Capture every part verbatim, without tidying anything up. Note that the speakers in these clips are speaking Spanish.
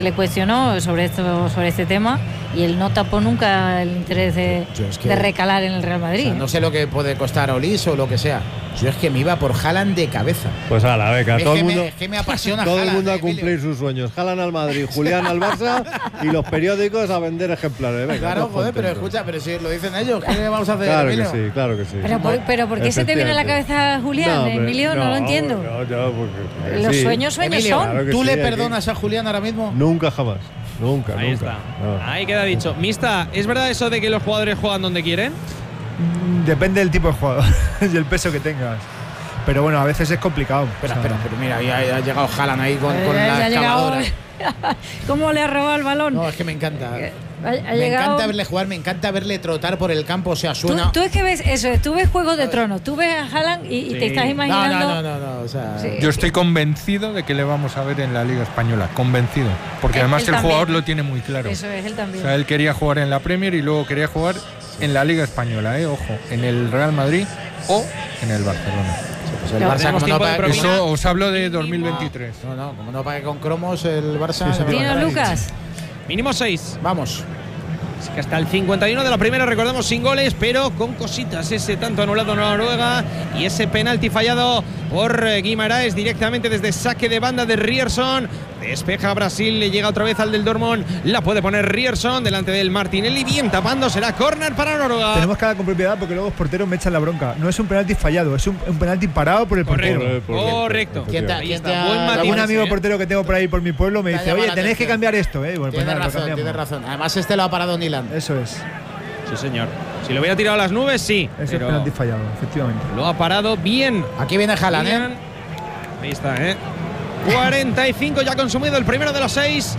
le cuestionó sobre esto, sobre este tema, y él no tapó nunca el interés de, es que, de recalar en el Real Madrid. O sea, no sé lo que puede costar Olís o lo que sea. Yo es que me iba por Haaland de cabeza. Pues a la beca, todo el mundo. Me, es que me apasiona todo Haaland, el mundo eh, a cumplir Emilio. sus sueños. Haaland al Madrid, Julián al Barça y los periódicos a vender ejemplares. Venga, claro, joder, pero escucha, pero si lo dicen ellos, ¿qué vamos a hacer? Claro Emilio? que sí, claro que sí. Pero, por, pero ¿por qué se te viene a la cabeza Julián, no, Emilio? No, no lo entiendo. No, no, porque, los sí. sueños, sueños Emilio, son. Claro que ¿tú sí, le aquí. perdonas a Julián ahora mismo? Nunca, jamás. Nunca, Ahí nunca. está. No. Ahí queda dicho. Mista, ¿es verdad eso de que los jugadores juegan donde quieren? Depende del tipo de jugador y el peso que tengas. Pero bueno, a veces es complicado. Espera, o sea, espera, pero mira, ya, ya ha llegado Haaland ahí con, Eh, con ya la ha llegado. excavadora. ¿Cómo le ha robado el balón? No, es que me encanta. Ha, ha me llegado... encanta verle jugar, me encanta verle trotar por el campo, o sea, suena. Tú, tú es que ves eso, tú ves Juegos de Tronos, tú ves a Haaland y, y Sí. te estás No, imaginando. no, no, no, no, o sea. Sí. Yo estoy convencido de que le vamos a ver en la Liga Española, convencido, porque Él- además él el también. jugador lo tiene muy claro. Eso es, él O también. sea, él quería jugar en la Premier y luego quería jugar en la Liga Española, eh, ojo, en el Real Madrid o en el Barcelona. Pues el No, Barça, tenemos como no tiempo de pague. propina. Eso os hablo de dos mil veintitrés. No, no, como no pague con cromos el Barça. Sí, sí, Dinos, Lucas. Mínimo seis. Vamos. Es que hasta el cincuenta y uno de la primera, recordemos, sin goles, pero con cositas. Ese tanto anulado en Noruega y ese penalti fallado por eh, Guimaraes directamente desde saque de banda de Ryerson. Despeja Brasil, le llega otra vez al del Dortmund. La puede poner Ryerson delante del Martinelli. Bien tapando, será córner para Noruega. tenemos que hablar con propiedad porque luego los porteros me echan la bronca. No es un penalti fallado, es un, un penalti parado por el Correcto. portero. Por- por- Correcto. ¿Quién te, Ahí quién está, te ha buen dado matiz. Algún una- amigo ¿eh? portero que tengo por ahí por mi pueblo me Te ha dice, llamado oye, la tenéis que atención. cambiar esto, ¿eh? Bueno, pues Tienes nada, lo razón, cambiamos. tienes razón. Además, este lo ha parado Nilan. Eso es, Sí, señor. Si lo hubiera tirado a las nubes, sí. eso es pero penalti fallado, efectivamente. lo ha parado bien. Aquí viene Haaland, ¿eh? Bien. Ahí está, ¿eh? cuarenta y cinco ya consumido el primero de los seis.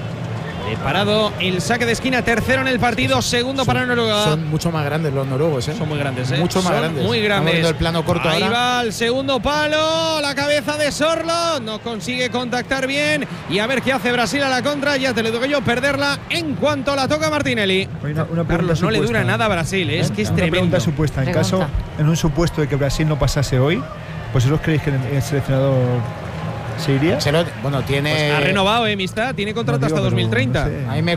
He parado el saque de esquina, tercero en el partido, segundo para Noruega. Son mucho más grandes los noruegos, ¿eh? Son muy grandes, ¿eh? Mucho más Son grandes. Muy Estamos grandes. viendo el plano corto Ahí ahora. va el segundo palo, la cabeza de Sorlo, no consigue contactar bien y a ver qué hace Brasil a la contra, ya te lo digo yo, perderla en cuanto la toca Martinelli. Hay una, una pregunta Carlos, no le supuesta. dura nada a Brasil, ¿eh? Es que es Una tremendo. pregunta supuesta. En Pregunta. caso, en un supuesto de que Brasil no pasase hoy, ¿vosotros creéis que el, el seleccionador se iría? Ancelotti, bueno, tiene. Pues ha renovado, ¿eh, Mista? Tiene contrato No digo, hasta pero dos mil treinta. no sé. A mí me.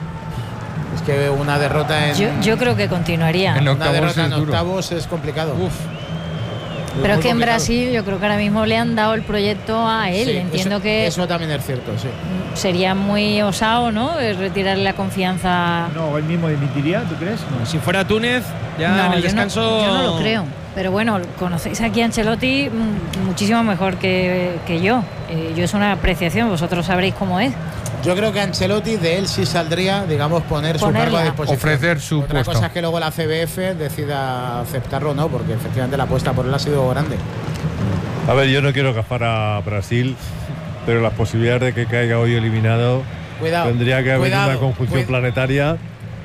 Es que una derrota en. Yo, yo creo que continuaría. En una octavos derrota es en duro. octavos es complicado. Uf. Pero es muy que en complicado. Brasil yo creo que ahora mismo le han dado el proyecto a él. Sí, Entiendo eso, que Eso también es cierto, sí. sería muy osado, ¿no? Eh, Retirarle la confianza. No, él mismo dimitiría, ¿tú crees? No. Si fuera Túnez, ya No, en el yo no- descanso. yo no lo creo. Pero bueno, conocéis aquí a Ancelotti mm, muchísimo mejor que, que yo. Eh, yo es una apreciación, vosotros sabréis cómo es. Yo creo que Ancelotti de él sí saldría, digamos, poner su Ponerla. cargo a disposición. Ofrecer su Otra puesto. cosa es que luego la C B F decida aceptarlo o no, porque efectivamente la apuesta por él ha sido grande. A ver, yo no quiero gafar a Brasil, pero las posibilidades de que caiga hoy eliminado Cuidado. tendría que haber cuidado, una conjunción cuid- planetaria.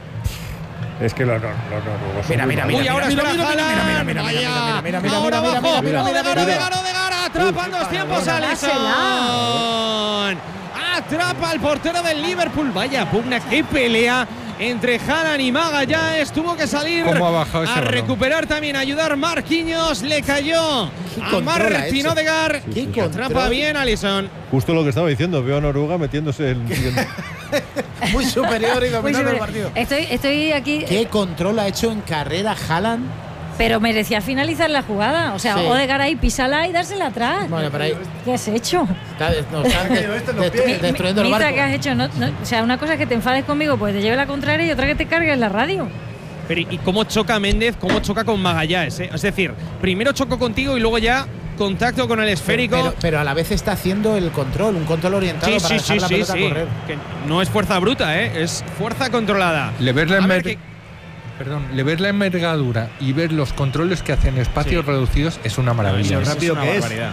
Es que los no, no, no, no, Mira, mira, mira. Uy, ahora mira, espera mira, mira, Haaland. mira, mira, mira, mira, Vaya. mira, mira, Ahora mira, abajo. mira, mira, mira, Odegaard, mira. Odegaard, Odegaard, atrapa en dos tiempos a Alisson. Atrapa al portero del Liverpool. Vaya pugna, qué pelea entre Haaland y Magallanes. Tuvo que salir ¿Cómo ha bajado ese a balón? recuperar también, a ayudar Marquinhos. Le cayó Qué a control ha Martin hecho. Odegaard. Qué Que atrapa control. bien Alisson. Justo lo que estaba diciendo, veo a Noruega metiéndose el. Muy superior y Muy dominando el sobre- partido. Estoy, estoy aquí, ¿Qué control ha hecho en carrera Haaland? pero merecía finalizar la jugada. O sea, Sí. Odegaard ahí, písala y dársela atrás. Bueno, pero ahí ¿Qué has hecho? está, no, está de- Esto en los de- pies. destruyendo el Mita, barco. ¿qué has hecho? No, no, o sea, una cosa es que te enfades conmigo, pues te lleve la contraria, y otra que te cargues la radio. Pero ¿y cómo choca Méndez? ¿Cómo choca con Magallanes? eh? Es decir, primero chocó contigo y luego ya contacto con el esférico. Pero, pero a la vez está haciendo el control, un control orientado sí, para sí, dejar sí, la sí, pelota sí. correr. Que no es fuerza bruta, ¿eh? Es fuerza controlada. Le ves la A ver enver- qué- Perdón, le ves la envergadura y ver los controles que hacen en espacios Sí. reducidos es una maravilla. Lo Eso rápido una que es. barbaridad.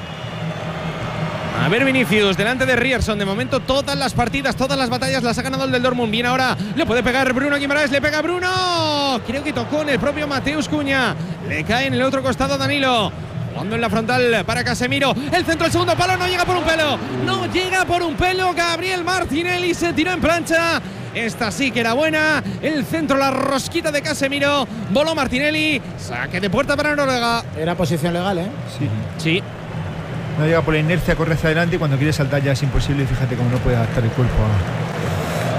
A ver, Vinicius, delante de Ryerson. De momento, todas las partidas, todas las batallas las ha ganado el del Dortmund. Bien ahora, le puede pegar Bruno Guimaraes, le pega Bruno. Creo que tocó en el propio Mateus Cunha. Le cae en el otro costado Danilo. Jugando en la frontal para Casemiro. El centro, el segundo palo, no llega por un pelo. No llega por un pelo. Gabriel Martinelli se tiró en plancha. Esta sí que era buena. El centro, la rosquita de Casemiro. Voló Martinelli. Saque de puerta para Noruega. Era posición legal, ¿eh? Sí. Sí. No llega por la inercia, corre hacia adelante y cuando quiere saltar ya es imposible y fíjate cómo no puede adaptar el cuerpo a,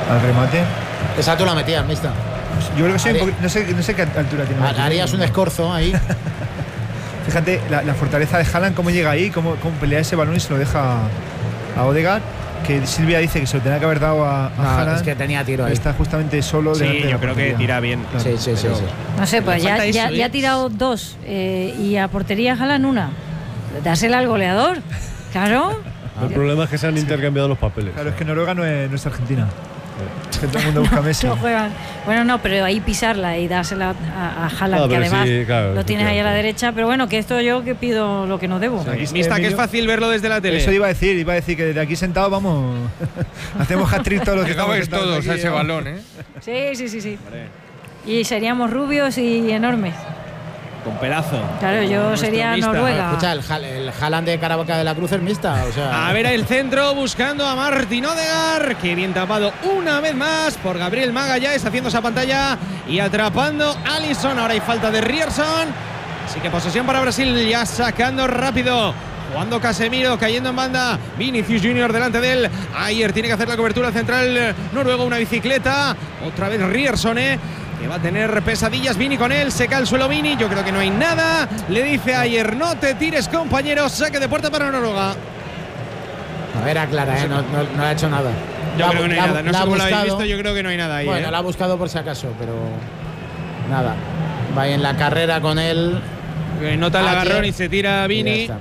al remate. Esa tú la metías, mista. Yo creo que sí, Haría- un poqu- no sé, no sé qué altura tiene. Ha- Harías un escorzo ahí. Fíjate la, la fortaleza de Haaland, cómo llega ahí, cómo, cómo pelea ese balón y se lo deja a Odegaard. Que Silvia dice que se lo tenía que haber dado a, a No, Haaland. es que tenía tiro ahí. Está justamente solo delante Sí, de la yo creo que portería. tira bien. Claro. Sí, sí, sí, Pero- sí. No sé, pues Le ya, falta ya, eso, ya ¿eh? ha tirado dos eh, y a portería jalan una. Dásela al goleador. Claro. El problema es que se han intercambiado los papeles. Claro, es que Noruega no es, no es Argentina. Es que todo el mundo busca a Messi. No juegan. Bueno, no, pero ahí pisarla y dársela a, a Haaland, No, que pero además sí, claro, lo tienes ahí a la efectivamente. derecha. Pero bueno, que esto yo que pido lo que no debo. Aquí- Mista, que es Emilio- fácil verlo desde la tele. Eso iba a decir, iba a decir que desde aquí sentado vamos. Hacemos hat-trick todos los que estamos Llegabais sentados todos aquí, a ese ¿no? balón, ¿eh? Sí, sí, sí, sí. Y seríamos rubios y enormes. Con pelazo. Claro, yo Nuestro sería mista. Noruega. Escucha, el, Hal- el Haaland de Caravaca de la Cruz es mixta. O sea, A ver el centro buscando a Martín Odegaard, que bien tapado una vez más por Gabriel Magalhães, haciendo esa pantalla y atrapando a Alisson. Ahora hay falta de Ryerson, así que posesión para Brasil, ya sacando rápido. Jugando Casemiro, cayendo en banda. Vinicius Junior delante de él. Ayer tiene que hacer la cobertura central noruego, una bicicleta. Otra vez Ryerson, ¿eh? Que va a tener pesadillas. Vini con él, se cae al suelo Vini. Yo creo que no hay nada. Le dice ayer, no te tires, compañero. Saque de puerta para Noruega. a ver, aclara, ¿eh? no, no, no ha hecho nada. Yo La- creo que no hay la- nada. No la sé ha cómo lo habéis buscado. visto, yo creo que no hay nada ahí. Bueno, ¿eh? la ha buscado por si acaso, pero nada. Va en la carrera con él. Que Nota el Ayer. agarrón y se tira y ya Vini. está.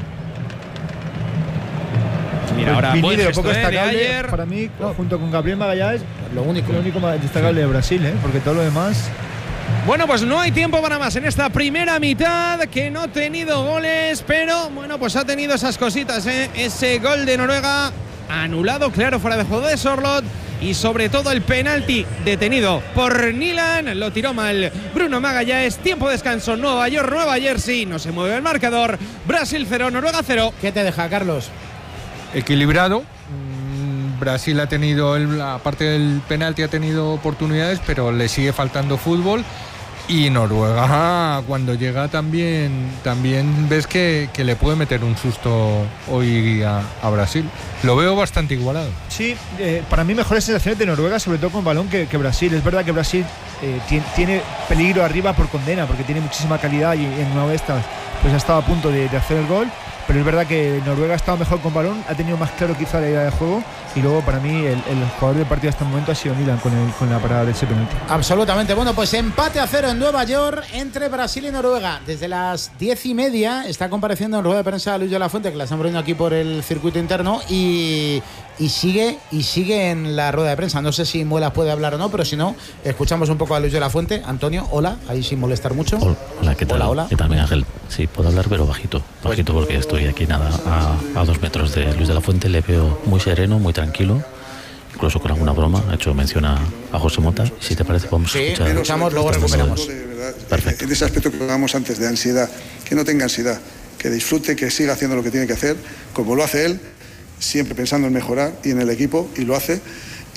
Mira, ahora Vini, buen de lo gesto, poco ¿eh? de destacable ayer. para mí, junto con Gabriel Magalhães, Lo único. lo único más destacable de Brasil, ¿eh? Porque todo lo demás. Bueno, pues no hay tiempo para más en esta primera mitad, que no ha tenido goles, pero bueno, pues ha tenido esas cositas, ¿eh? Ese gol de Noruega anulado, claro, fuera de juego de Sorloth, y sobre todo el penalti detenido por Nilan, lo tiró mal Bruno Magalhães. Tiempo de descanso, Nueva York, Nueva Jersey, no se mueve el marcador. Brasil cero, Noruega cero. ¿Qué te deja, Carlos? Equilibrado. Mm, Brasil ha tenido, el- aparte del penalti, ha tenido oportunidades, pero le sigue faltando fútbol. Y Noruega, cuando llega, también, también ves que, que le puede meter un susto hoy a, a Brasil. Lo veo bastante igualado. Sí, eh, para mí mejores sensaciones de Noruega, sobre todo con balón, que, que Brasil. Es verdad que Brasil eh, tiene, tiene peligro arriba por condena, porque tiene muchísima calidad y en una de estas pues ha estado a punto de, de hacer el gol. Pero es verdad que Noruega ha estado mejor con balón, ha tenido más claro quizá la idea de juego, y luego para mí el, el jugador del partido hasta el momento ha sido Milan con, el, con la parada de ese penalti. Absolutamente. Bueno, pues empate a cero en Nueva York entre Brasil y Noruega. Desde las diez y media está compareciendo en rueda de prensa Luis de la Fuente, que la estamos viendo aquí por el circuito interno, y, y sigue y sigue en la rueda de prensa. No sé si Muelas puede hablar o no, pero si no, escuchamos un poco a Luis de la Fuente. Antonio, hola, ahí sin molestar mucho. Hola, hola, ¿qué tal? Hola, hola. ¿Qué tal, Miguel Ángel? Sí, puedo hablar, pero bajito. Bajito porque estoy aquí nada, a, a dos metros de Luis de la Fuente. Le veo muy sereno, muy tranquilo, incluso con alguna broma. Ha hecho mención a, a José Mota. Si te parece, podemos Sí, escuchar. escuchamos, luego recuperamos. De verdad, Perfecto. En ese aspecto que hablábamos antes de ansiedad, que no tenga ansiedad, que disfrute, que siga haciendo lo que tiene que hacer, como lo hace él, siempre pensando en mejorar y en el equipo, y lo hace,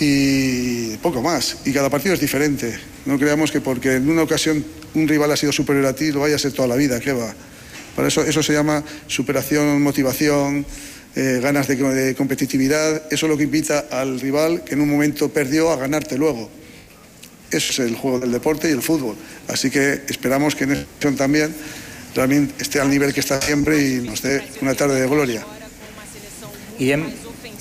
y poco más. Y cada partido es diferente. No creamos que porque en una ocasión un rival ha sido superior a ti, lo vaya a ser toda la vida, ¿qué va? Para eso, eso se llama superación, motivación, eh, ganas de, de competitividad. Eso es lo que invita al rival que en un momento perdió a ganarte luego. Eso es el juego del deporte y el fútbol. Así que esperamos que en esta ocasión también realmente esté al nivel que está siempre y nos dé una tarde de gloria. Guillem.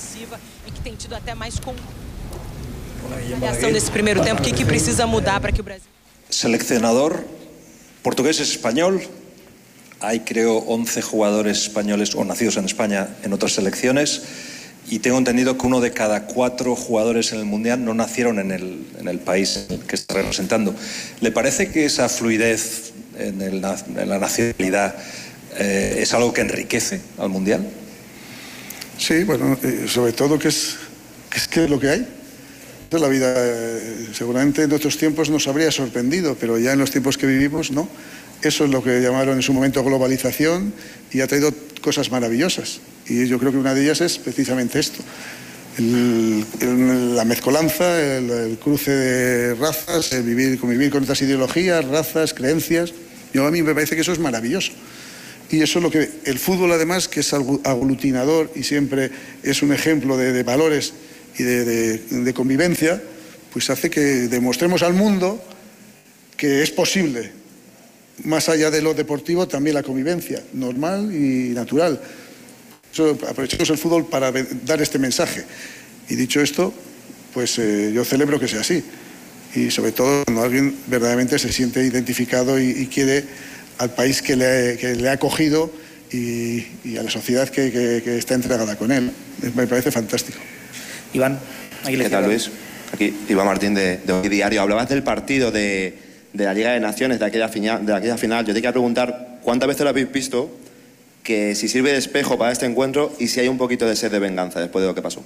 Avaliação desse primeiro tempo, o que, que precisa mudar para que o Brasil... Seleccionador portugués es español. Hay, creo, once jugadores españoles o nacidos en España en otras selecciones, y tengo entendido que uno de cada cuatro jugadores en el Mundial no nacieron en el, en el país que está representando. ¿Le parece que esa fluidez en, el, en la nacionalidad eh, es algo que enriquece al Mundial? Sí, bueno, eh, sobre todo que es, que es que es lo que hay. De la vida, eh, seguramente en otros tiempos nos habría sorprendido, pero ya en los tiempos que vivimos, no. Eso es lo que llamaron en su momento globalización, y ha traído cosas maravillosas. Y yo creo que una de ellas es precisamente esto. El, el, la mezcolanza, el, el cruce de razas, el vivir, convivir con otras ideologías, razas, creencias. Yo, a mí me parece que eso es maravilloso. Y eso es lo que el fútbol, además, que es aglutinador y siempre es un ejemplo de, de valores y de, de, de convivencia, pues hace que demostremos al mundo que es posible, más allá de lo deportivo, también la convivencia normal y natural. Eso, aprovechemos el fútbol para dar este mensaje. Y dicho esto, pues eh, yo celebro que sea así. Y sobre todo cuando alguien verdaderamente se siente identificado y, y quiere al país que le, que le ha acogido y, y a la sociedad que, que, que está entregada con él. Me parece fantástico. Iván, aquí le ¿Qué tal, Luis? Aquí Iván Martín de, de Hoy Diario. Hablabas del partido de, de la Liga de Naciones, de aquella, final, de aquella final. Yo te quería preguntar, ¿cuántas veces lo habéis visto? Que si sirve de espejo para este encuentro y si hay un poquito de sed de venganza después de lo que pasó.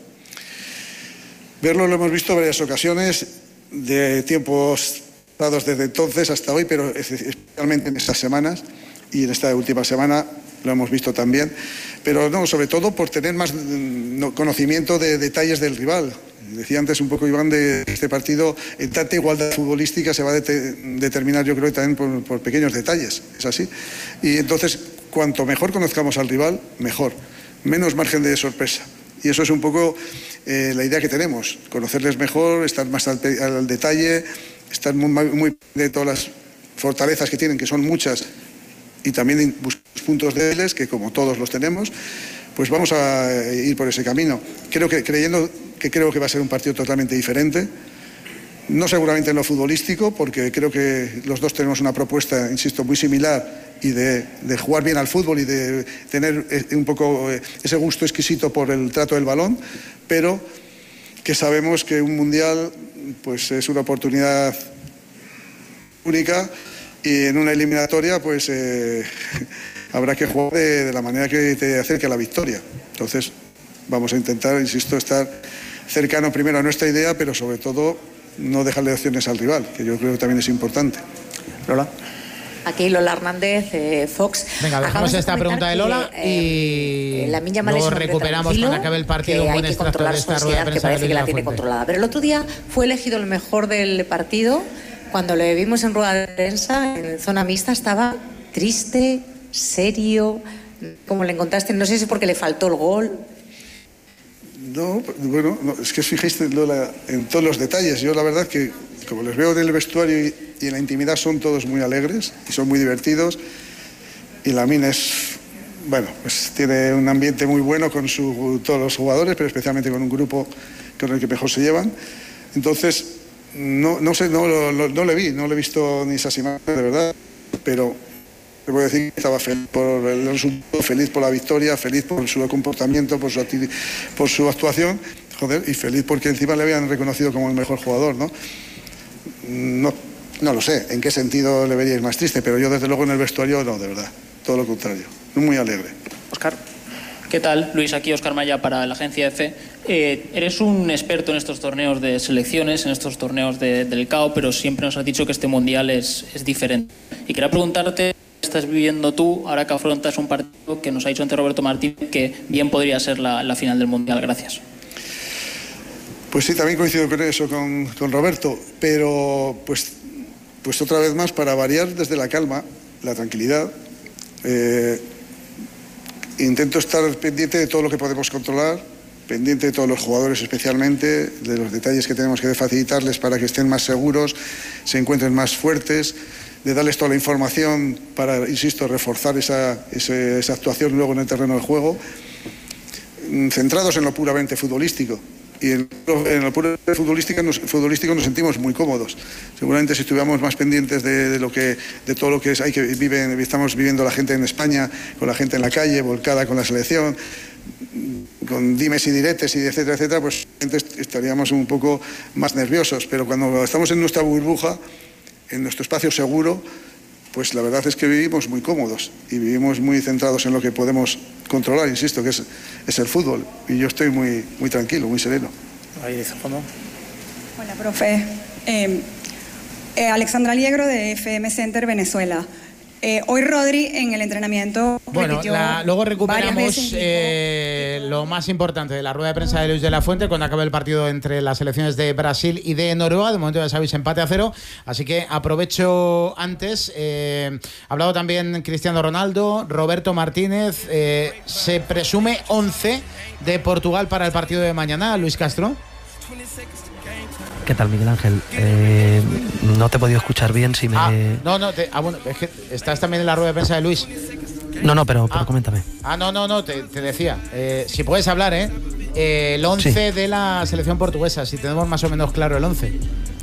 Verlo lo hemos visto en varias ocasiones, de tiempos dados desde entonces hasta hoy, pero especialmente en estas semanas y en esta última semana lo hemos visto también. Pero no, sobre todo por tener más no, conocimiento de detalles del rival. Decía antes un poco Iván de este partido, en tanta igualdad futbolística se va a de determinar, yo creo, también por, por pequeños detalles, es así. Y entonces, cuanto mejor conozcamos al rival, mejor, menos margen de sorpresa. Y eso es un poco eh, la idea que tenemos, conocerles mejor, estar más al, al detalle, estar muy, muy de todas las fortalezas que tienen, que son muchas, y también buscar puntos débiles, que como todos los tenemos, pues vamos a ir por ese camino. Creo que, creyendo que creo que va a ser un partido totalmente diferente, no seguramente en lo futbolístico, porque creo que los dos tenemos una propuesta, insisto, muy similar, y de, de jugar bien al fútbol y de tener un poco ese gusto exquisito por el trato del balón, pero que sabemos que un mundial pues es una oportunidad única y en una eliminatoria pues eh, habrá que jugar de, de la manera que te acerque a la victoria. Entonces vamos a intentar, insisto, estar cercano primero a nuestra idea, pero sobre todo no dejarle opciones al rival, que yo creo que también es importante. Lola. Aquí Lola Hernández, eh, Fox. Venga, dejamos esta pregunta de Lola que, eh, y la luego recuperamos cuando acabe el partido un buen extracto de esta rueda de prensa. Que parece que la tiene controlada. Pero el otro día fue elegido el mejor del partido. Cuando le vimos en rueda de prensa, en zona mixta, estaba triste, serio. ¿Cómo le encontraste? No sé si es porque le faltó el gol. No, bueno, no, es que os fijáis Lola, en todos los detalles. Yo la verdad que, como les veo en el vestuario y, y en la intimidad, son todos muy alegres y son muy divertidos. Y Lamine es, bueno, pues tiene un ambiente muy bueno con su, todos los jugadores, pero especialmente con un grupo con el que mejor se llevan. Entonces, no, no sé, no, no, no le vi, no le he visto ni esas imágenes, de verdad, pero te puedo decir que estaba feliz por el resultado, feliz por la victoria, feliz por su comportamiento, por su, por su actuación, joder, y feliz porque encima le habían reconocido como el mejor jugador, ¿no? No, no lo sé en qué sentido le veríais más triste, pero yo desde luego en el vestuario no, de verdad, todo lo contrario, muy alegre. Óscar. ¿Qué tal, Luis? Aquí Óscar Maya para la agencia EFE. Eh, eres un experto en estos torneos de selecciones, en estos torneos de, del C A O, pero siempre nos has dicho que este mundial es, es diferente. Y quería preguntarte, ¿qué estás viviendo tú ahora que afrontas un partido que nos ha dicho antes Roberto Martín que bien podría ser la, la final del mundial? Gracias. Pues sí, también coincido con eso, con, con Roberto, pero pues, pues otra vez más, para variar desde la calma, la tranquilidad, eh, intento estar pendiente de todo lo que podemos controlar, pendiente de todos los jugadores especialmente, de los detalles que tenemos que facilitarles para que estén más seguros, se encuentren más fuertes, de darles toda la información para, insisto, reforzar esa, esa, esa actuación luego en el terreno de juego, centrados en lo puramente futbolístico. Y en, en lo puramente futbolístico nos, futbolístico nos sentimos muy cómodos. Seguramente si estuviéramos más pendientes de, de, lo que, de todo lo que es, hay que vive, estamos viviendo la gente en España, con la gente en la calle, volcada con la selección, con dimes y diretes y etcétera, etcétera, pues estaríamos un poco más nerviosos. Pero cuando estamos en nuestra burbuja, en nuestro espacio seguro, pues la verdad es que vivimos muy cómodos y vivimos muy centrados en lo que podemos controlar, insisto, que es, es el fútbol. Y yo estoy muy, muy tranquilo, muy sereno. Ahí dice fondo. Hola, profe. Eh, eh, Alexandra Liegro de F M Center Venezuela. Eh, hoy Rodri en el entrenamiento bueno, la, luego recuperamos eh, lo más importante de la rueda de prensa de Luis de la Fuente cuando acabe el partido entre las selecciones de Brasil y de Noruega. De momento ya sabéis, empate a cero, así que aprovecho antes. Eh, ha hablado también Cristiano Ronaldo, Roberto Martínez. Eh, se presume once de Portugal para el partido de mañana. Luis Castro. ¿Qué tal, Miguel Ángel? Eh, no te he podido escuchar bien si me... Ah, no, no, te, ah, bueno, es que estás también en la rueda de prensa de Luis. No, no, pero, pero ah, coméntame. Ah, no, no, no, te, te decía. Eh, si puedes hablar, ¿eh? eh el once sí. de la selección portuguesa, si tenemos más o menos claro el once.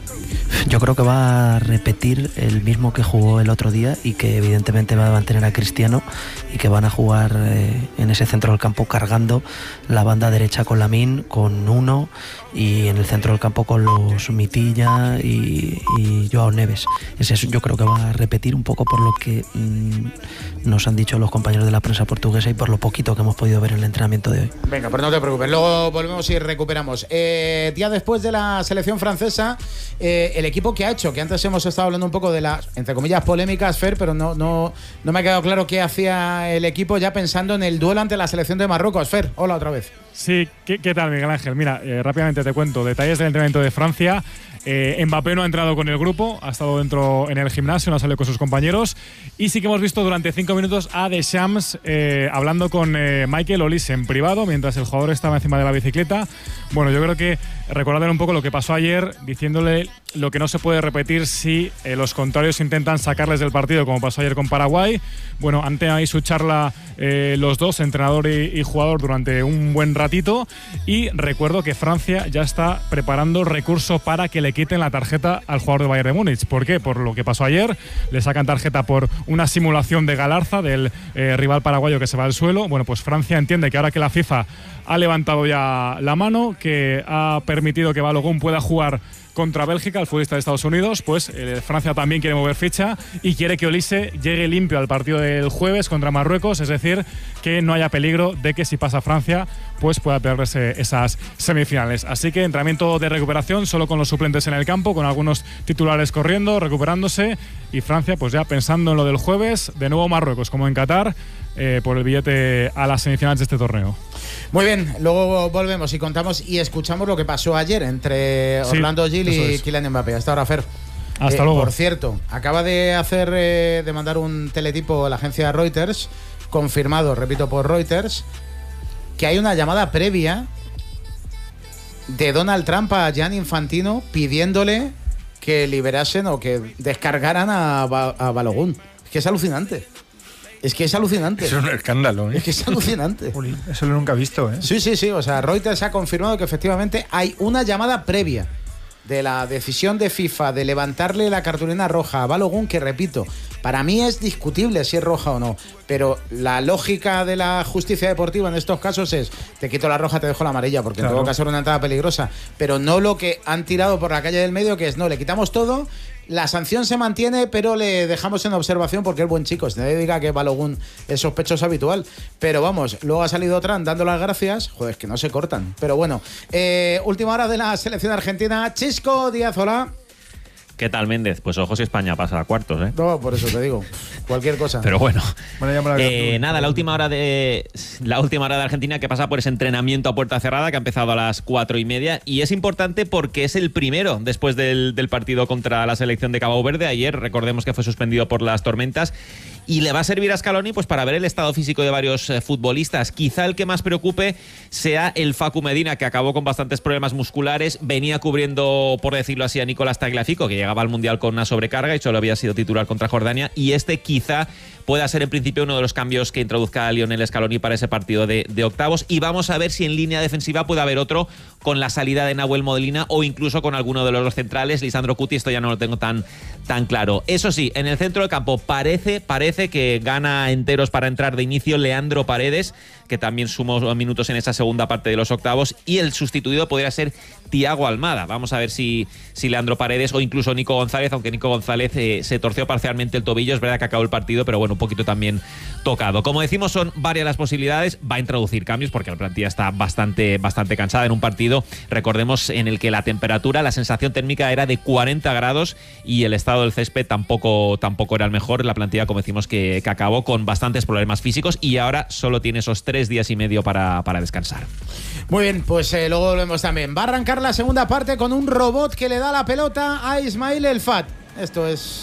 Yo creo que va a repetir el mismo que jugó el otro día y que evidentemente va a mantener a Cristiano y que van a jugar eh, en ese centro del campo cargando la banda derecha con Lamine, con Nuno y en el centro del campo con los Mitilla y, y Joao Neves. Ese es, yo creo que va a repetir un poco por lo que mmm, nos han dicho los compañeros de la prensa portuguesa y por lo poquito que hemos podido ver en el entrenamiento de hoy. Venga, pues no te preocupes, luego volvemos y recuperamos. Eh, día después de la selección francesa, eh, el equipo que ha hecho, que antes hemos estado hablando un poco de las, entre comillas, polémicas, Fer, pero no, no, no me ha quedado claro qué hacía el equipo ya pensando en el duelo ante la selección de Marruecos. Fer, hola otra vez. Sí, ¿qué, qué tal, Miguel Ángel? Mira, eh, rápidamente te cuento detalles del entrenamiento de Francia. Eh, Mbappé no ha entrado con el grupo, ha estado dentro en el gimnasio, no ha salido con sus compañeros. Y sí que hemos visto durante cinco minutos a Deschamps eh, hablando con eh, Michael Olise en privado mientras el jugador estaba encima de la bicicleta. Bueno, yo creo que recordarle un poco lo que pasó ayer, diciéndole lo que no se puede repetir si eh, los contrarios intentan sacarles del partido, como pasó ayer con Paraguay. Bueno, han tenido ahí su charla eh, los dos, entrenador y, y jugador, durante un buen ratito. Y recuerdo que Francia ya está preparando recurso para que le quiten la tarjeta al jugador de Bayern de Múnich. ¿Por qué? Por lo que pasó ayer. Le sacan tarjeta por una simulación de Galarza, del eh, rival paraguayo que se va al suelo. Bueno, pues Francia entiende que ahora que la FIFA ha levantado ya la mano, que ha permitido que Balogun pueda jugar contra Bélgica, el futbolista de Estados Unidos, pues eh, Francia también quiere mover ficha y quiere que Olise llegue limpio al partido del jueves contra Marruecos, es decir, que no haya peligro de que si pasa Francia, pues pueda perderse esas semifinales. Así que entrenamiento de recuperación solo con los suplentes en el campo, con algunos titulares corriendo, recuperándose, y Francia pues ya pensando en lo del jueves, de nuevo Marruecos, como en Qatar, eh, por el billete a las semifinales de este torneo. Muy bien, luego volvemos y contamos y escuchamos lo que pasó ayer entre sí, Orlando Gil y es. Kylian Mbappé. Hasta ahora, Fer. Hasta eh, luego. Por cierto, acaba de hacer eh, de mandar un teletipo a la agencia Reuters, confirmado, repito, por Reuters, que hay una llamada previa de Donald Trump a Gianni Infantino pidiéndole que liberasen o que descargaran a, ba a Balogun. Es que es alucinante. Es que es alucinante. Es un escándalo, ¿eh? Es que es alucinante. Eso lo nunca he visto, ¿eh? Sí, sí, sí. O sea, Reuters ha confirmado que efectivamente hay una llamada previa de la decisión de FIFA de levantarle la cartulina roja a Balogun, que repito, para mí es discutible si es roja o no, pero la lógica de la justicia deportiva en estos casos es: te quito la roja, te dejo la amarilla, porque claro, en todo caso era una entrada peligrosa, pero no lo que han tirado por la calle del medio, que es no, le quitamos todo, la sanción se mantiene, pero le dejamos en observación porque es buen chico. Nadie diga que Balogun es sospechoso habitual, pero vamos, luego ha salido Trump dando las gracias. Joder, es que no se cortan. Pero bueno, eh, última hora de la selección argentina. Chisco Díaz, hola. ¿Qué tal, Méndez? Pues ojo si España pasa a cuartos, ¿eh? No, por eso te digo. Cualquier cosa. Pero bueno. bueno eh, nada, la última hora de la última hora de Argentina, que pasa por ese entrenamiento a puerta cerrada que ha empezado a las cuatro y media, y es importante porque es el primero después del, del partido contra la selección de Cabo Verde. Ayer recordemos que fue suspendido por las tormentas. Y le va a servir a Scaloni pues para ver el estado físico de varios eh, futbolistas. Quizá el que más preocupe sea el Facu Medina, que acabó con bastantes problemas musculares. Venía cubriendo, por decirlo así, a Nicolás Tagliafico, que llegaba al Mundial con una sobrecarga y solo había sido titular contra Jordania. Y este quizá pueda ser en principio uno de los cambios que introduzca a Lionel Scaloni para ese partido de, de octavos. Y vamos a ver si en línea defensiva puede haber otro con la salida de Nahuel Molina o incluso con alguno de los dos centrales. Lisandro Cuti, esto ya no lo tengo tan, tan claro. Eso sí, en el centro del campo parece, parece que gana enteros para entrar de inicio Leandro Paredes, que también sumó minutos en esa segunda parte de los octavos, y el sustituido podría ser Thiago Almada. Vamos a ver si, si Leandro Paredes o incluso Nico González, aunque Nico González eh, se torció parcialmente el tobillo. Es verdad que acabó el partido, pero bueno, un poquito también tocado. Como decimos, son varias las posibilidades. Va a introducir cambios porque la plantilla está bastante, bastante cansada en un partido, recordemos, en el que la temperatura, la sensación térmica era de cuarenta grados y el estado del césped tampoco, tampoco era el mejor. La plantilla, como decimos, que, que acabó con bastantes problemas físicos y ahora solo tiene esos tres días y medio para, para descansar. Muy bien, pues eh, luego volvemos también. Va a arrancar la segunda parte con un robot que le da la pelota a Ismail El Fat. Esto es...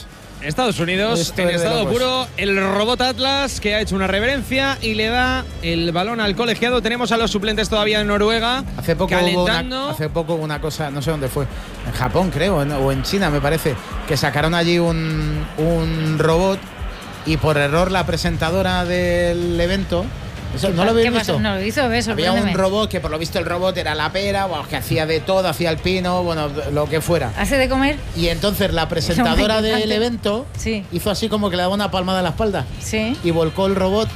Estados Unidos, Esto en es de estado locos. puro, el robot Atlas que ha hecho una reverencia y le da el balón al colegiado. Tenemos a los suplentes todavía en Noruega. Hace poco, hubo calentando. una, hace poco hubo una cosa, no sé dónde fue, en Japón creo, en- o en China me parece, que sacaron allí un, un robot y por error la presentadora del evento, eso, ¿no lo habéis ¿Qué visto? pasó? No lo hizo, ¿ves? Había un Sorpréndeme. robot que por lo visto el robot era la pera, bueno, que hacía de todo, hacía el pino, bueno, lo que fuera. ¿Hace de comer? Y entonces la presentadora Muy del importante. evento hizo así como que le daba una palmada en la espalda. Sí. Y volcó el robot.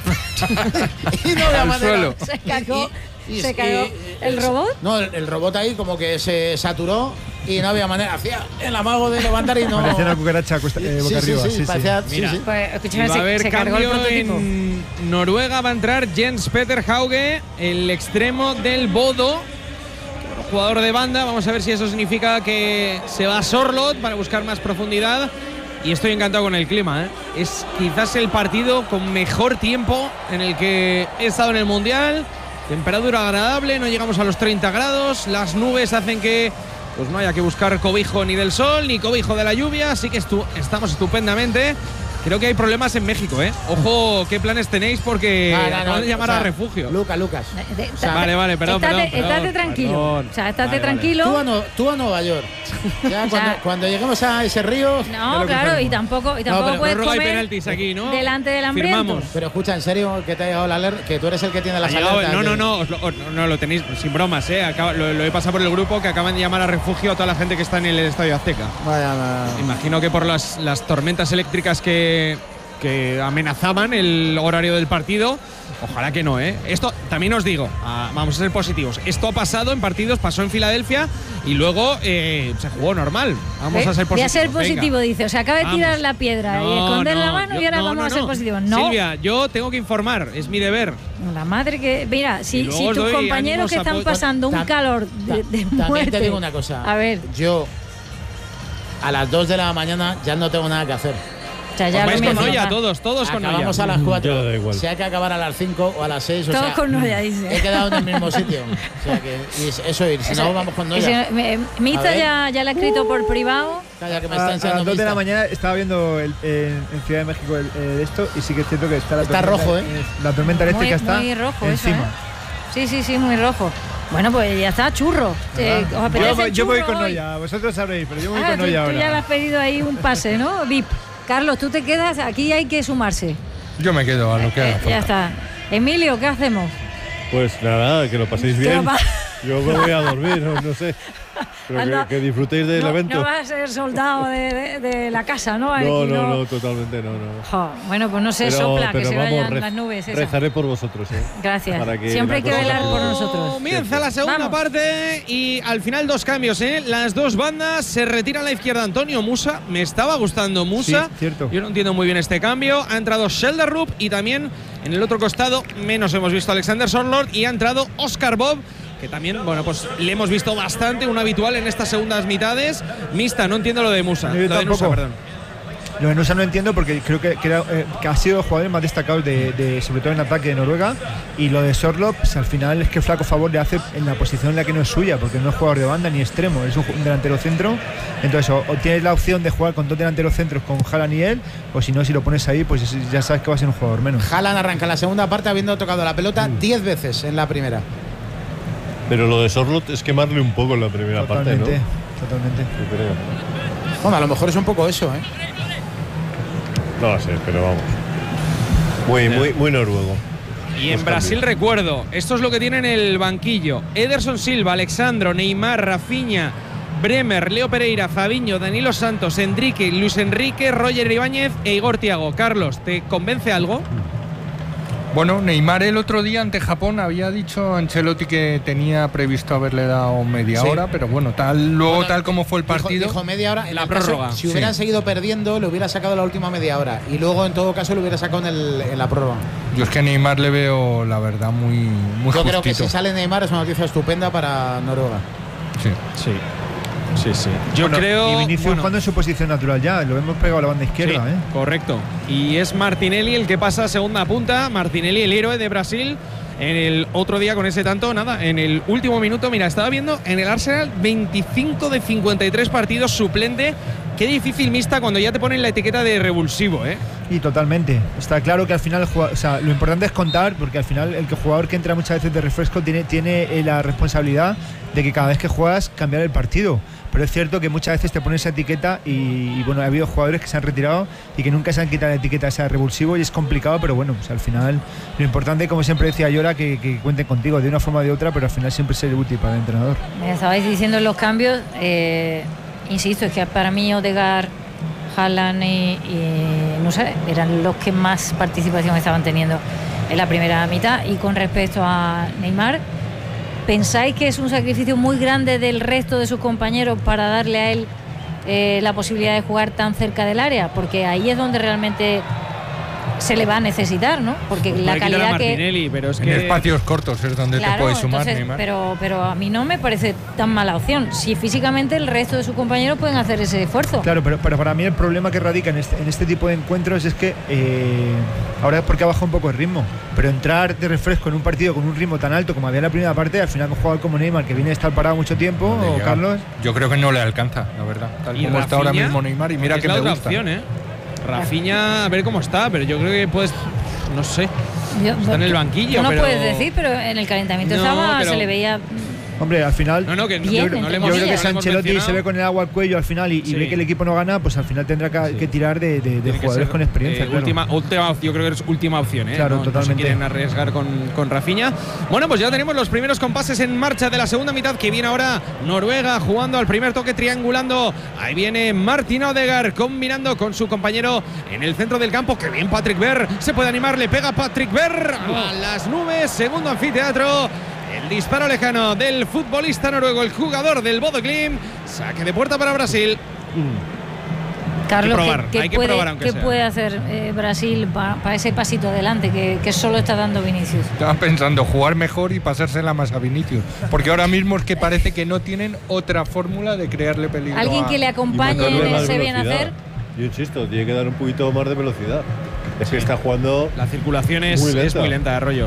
y no había Al manera. suelo. Se cagó. Y- ¿Se y- cagó y- el robot? No, el, el robot ahí como que se saturó y no había manera. Hacía el amago de levantar y no. Parecía una cucaracha cuesta- eh, boca Sí, sí, arriba. sí, Sí, sí. parecía- sí, Mira. sí. Pues Y escúchame, va a se, haber se cargó el cambio prototipo. en Noruega. Va a entrar Jens Peter Hauge, el extremo del Bodo, jugador de banda. Vamos a ver si eso significa que se va a Sorlot para buscar más profundidad. Y estoy encantado con el clima, ¿eh? Es quizás el partido con mejor tiempo en el que he estado en el Mundial. Temperatura agradable, no llegamos a los treinta grados. Las nubes hacen que pues no haya que buscar cobijo ni del sol ni cobijo de la lluvia. Así que estu- estamos estupendamente. Creo que hay problemas en México, ¿eh? Ojo, ¿qué planes tenéis? Porque No, no, no, acaban de llamar o sea, a refugio. Lucas, Lucas. De- de- Vale, vale, perdón, estate, perdón, perdón, estate tranquilo. perdón. O sea, estate Vale, vale. tranquilo. Tú a, no- tú a Nueva York. Ya cuando, cuando lleguemos a ese río. No, claro, y tampoco, y tampoco pero puedes prórroga y comer penaltis aquí, ¿no? delante del hambriento. Firmamos. Pero escucha, en serio, que te ha llegado la alerta, que tú eres el que tiene las Ha llegado- alertas. no, no, de- no, os lo, os- no, lo tenéis sin bromas, ¿eh? Acaba- lo, lo he pasado por el grupo que acaban de llamar a refugio a toda la gente que está en el Estadio Azteca. Vaya, vaya. Imagino que por las, las tormentas eléctricas que, que amenazaban el horario del partido. Ojalá que no, ¿eh? Esto también os digo, ah, vamos a ser positivos. Esto ha pasado en partidos, pasó en Filadelfia y luego eh, se jugó normal. Vamos a ser Voy positivos. a ser venga. positivo, dice. O sea, acaba de Vamos. tirar la piedra y No, esconder no, la mano yo- y ahora no, vamos no, a ser no. positivos. No. Silvia, yo tengo que informar, es mi deber. La madre que. Mira, Y si, luego si os tus doy compañeros ánimos, que están apoyo- pasando un Tam- calor de, de También muerte. te digo una cosa. A ver, Yo a las dos de la mañana ya no tengo nada que hacer. o sea, ya Os vais lo con mismo, olla va. todos, todos con olla. Acabamos a las cuatro. Ya da igual. Si hay que acabar a las cinco o a las seis. O Todos sea, con Noya, dice. He quedado en el mismo sitio. O sea que, y es- eso ir. Si Eso- no, vamos con y si Noya. no- me- Mita A ver. ya, ya le ha escrito por privado. Calla, que me A, está a enseñando las dos de la Mista. mañana estaba viendo el- en, en Ciudad de México el, el esto y sí que es cierto que está la Está tormenta, rojo, ¿eh? La tormenta Muy, eléctrica está muy rojo eso, encima. ¿eh? Sí, sí, sí, muy rojo. Bueno, pues ya está, churro. Eh, ¿Os Yo, apetece voy- el yo voy churro con hoy? Noya, vosotros sabréis, pero yo voy Ah, con tú, Noya tú ya le ahora. has pedido ahí un pase, ¿no? V I P. Carlos, tú te quedas, aquí hay que sumarse. Yo me quedo a lo que haga Eh, falta. ya está. Emilio, ¿qué hacemos? Pues nada, que lo paséis Que bien. lo pa- Yo me voy a dormir, no, no sé. Pero Anda. que, que disfrutéis del no, evento. no vas a ser soldado de, de- de la casa, ¿no? no, Aquí no, no, totalmente no, no. Jo, bueno, pues no se Pero- sopla, que pero se vamos, vayan re- las nubes. esas. Rezaré por vosotros, ¿eh? Gracias. Para que Siempre la hay que cosa- velar por nosotros. Comienza la segunda Vamos. parte y al final dos cambios, ¿eh? Las dos bandas se retiran a la izquierda Antonio Musa. Me estaba gustando Musa. Sí, cierto. Yo no entiendo muy bien este cambio. Ha entrado Shelderrup y también en el otro costado menos hemos visto a Alexander Sorlord y ha entrado Oscar Bob, que también, bueno, pues le hemos visto bastante, un habitual en estas segundas mitades. Mista, no entiendo lo de Musa. Yo lo de Nusa, tampoco. perdón. Lo de Nusa no entiendo porque creo que, que, era, eh, que ha sido el jugador más destacado de, de- sobre todo en ataque de Noruega. Y lo de Sorlov, pues, al final es que flaco favor le hace en la posición en la que no es suya, porque no es jugador de banda ni extremo, es un, ju- un delantero centro. Entonces, o, o tienes la opción de jugar con dos delanteros centros con Haaland y él, o si no, si lo pones ahí, pues ya sabes que va a ser un jugador menos. Haaland arranca la segunda parte habiendo tocado la pelota Mm. diez veces en la primera. Pero lo de Sorlot es quemarle un poco en la primera parte, ¿no? Totalmente, totalmente. Yo creo. Bueno, a lo mejor es un poco eso, ¿eh? No lo sé, pero vamos. Muy, muy, muy noruego. Y en Los Brasil cambios. recuerdo, esto es lo que tiene en el banquillo: Ederson Silva, Alexandro, Neymar, Rafinha, Bremer, Leo Pereira, Fabiño, Danilo Santos, Enrique, Luis Enrique, Roger Ibáñez e Igor Thiago. Carlos, ¿te convence algo? Bueno, Neymar el otro día ante Japón había dicho a Ancelotti que tenía previsto haberle dado media Sí. hora, pero bueno, tal luego Bueno, tal como fue el Dijo- partido. Dijo, media hora. En La el caso, prórroga, si sí. hubieran seguido perdiendo, le hubiera sacado la última media hora. Y luego, en todo caso, lo hubiera sacado en, el- en la prórroga. Yo es que a Neymar le veo, la verdad, muy, muy Yo creo que justito. si sale Neymar es una noticia estupenda para Noruega. Sí. Sí. Sí, sí. Yo Bueno, creo. Y Vinicius bueno, jugando en su posición natural ya, lo hemos pegado a la banda izquierda, sí, ¿eh? correcto. Y es Martinelli el que pasa a segunda punta. Martinelli, el héroe de Brasil. en el otro día con ese tanto, nada, en el último minuto. Mira, estaba viendo en el Arsenal veinticinco de cincuenta y tres partidos suplente. Qué difícil mixta cuando ya te ponen la etiqueta de revulsivo, ¿eh? Y totalmente. Está claro que al final, el jugador, o sea, lo importante es contar, porque al final el jugador que entra muchas veces de refresco tiene, tiene la responsabilidad de que cada vez que juegas cambiar el partido. Pero es cierto que muchas veces te ponen esa etiqueta y, y bueno, ha habido jugadores que se han retirado y que nunca se han quitado la etiqueta esa de revulsivo y es complicado, pero bueno, pues al final lo importante, como siempre decía Llora, que, que cuenten contigo de una forma o de otra, pero al final siempre ser útil para el entrenador. Me estabais diciendo los cambios, eh, insisto, es que para mí Odegaard, Haaland y, y no sé, eran los que más participación estaban teniendo en la primera mitad. Y con respecto a Neymar, ¿pensáis que es un sacrificio muy grande del resto de sus compañeros para darle a él eh, la posibilidad de jugar tan cerca del área? Porque ahí es donde realmente se le va a necesitar, ¿no? Porque pues la calidad que... pero es en que... espacios cortos es donde claro, te puedes sumar, entonces, Neymar. Pero, pero a mí no me parece tan mala opción. Si físicamente el resto de sus compañeros pueden hacer ese esfuerzo. Claro, pero, pero para mí el problema que radica en este, en este tipo de encuentros es que eh, ahora es porque ha bajado un poco el ritmo, pero entrar de refresco en un partido con un ritmo tan alto como había en la primera parte, al final con un jugador como Neymar, que viene a estar parado mucho tiempo, o ya, Carlos... Yo creo que no le alcanza, la verdad. Tal como Rafinha, está ahora mismo Neymar, y mira que es la me otra gusta. opción, ¿eh? Rafinha, a ver cómo está, pero yo creo que pues, no sé, Yo, está en el banquillo. Tú no pero... puedes decir, pero en el calentamiento No, estaba, pero- se le veía... Hombre, al final, No, no, que Bien, yo, no le entre hemos, yo creo que no si le hemos Ancelotti se mencionado. ve con el agua al cuello al final y, y Sí. ve que el equipo no gana, pues al final tendrá que, que tirar de, de- de Tiene que jugadores ser, con experiencia. eh, claro. última, última, yo creo que es última opción, ¿eh? Claro, no, no se totalmente. quieren arriesgar con, con Rafinha. Bueno, pues ya tenemos los primeros compases en marcha de la segunda mitad, que viene ahora Noruega jugando al primer toque, triangulando. Ahí viene Martin Odegaard combinando con su compañero en el centro del campo. Que bien Patrick Berg, se puede animar, le pega Patrick Berg a las nubes, segundo anfiteatro. El disparo lejano del futbolista noruego, el jugador del Bodo Glimt. Saque de puerta para Brasil. Carlos, hay que probar, ¿qué, hay que puede, probar aunque qué sea. puede hacer eh, Brasil para ese pasito adelante que, que solo está dando Vinicius? Estaba pensando jugar mejor y pasársela más a Vinicius, porque ahora mismo es que parece que no tienen otra fórmula de crearle peligro. Alguien a- que le acompañe en Darle más ese bien velocidad. hacer. Yo insisto, tiene que dar un poquito más de velocidad. Es que está jugando. La circulación es Muy muy lenta. lenta, es muy lenta de Arroyo.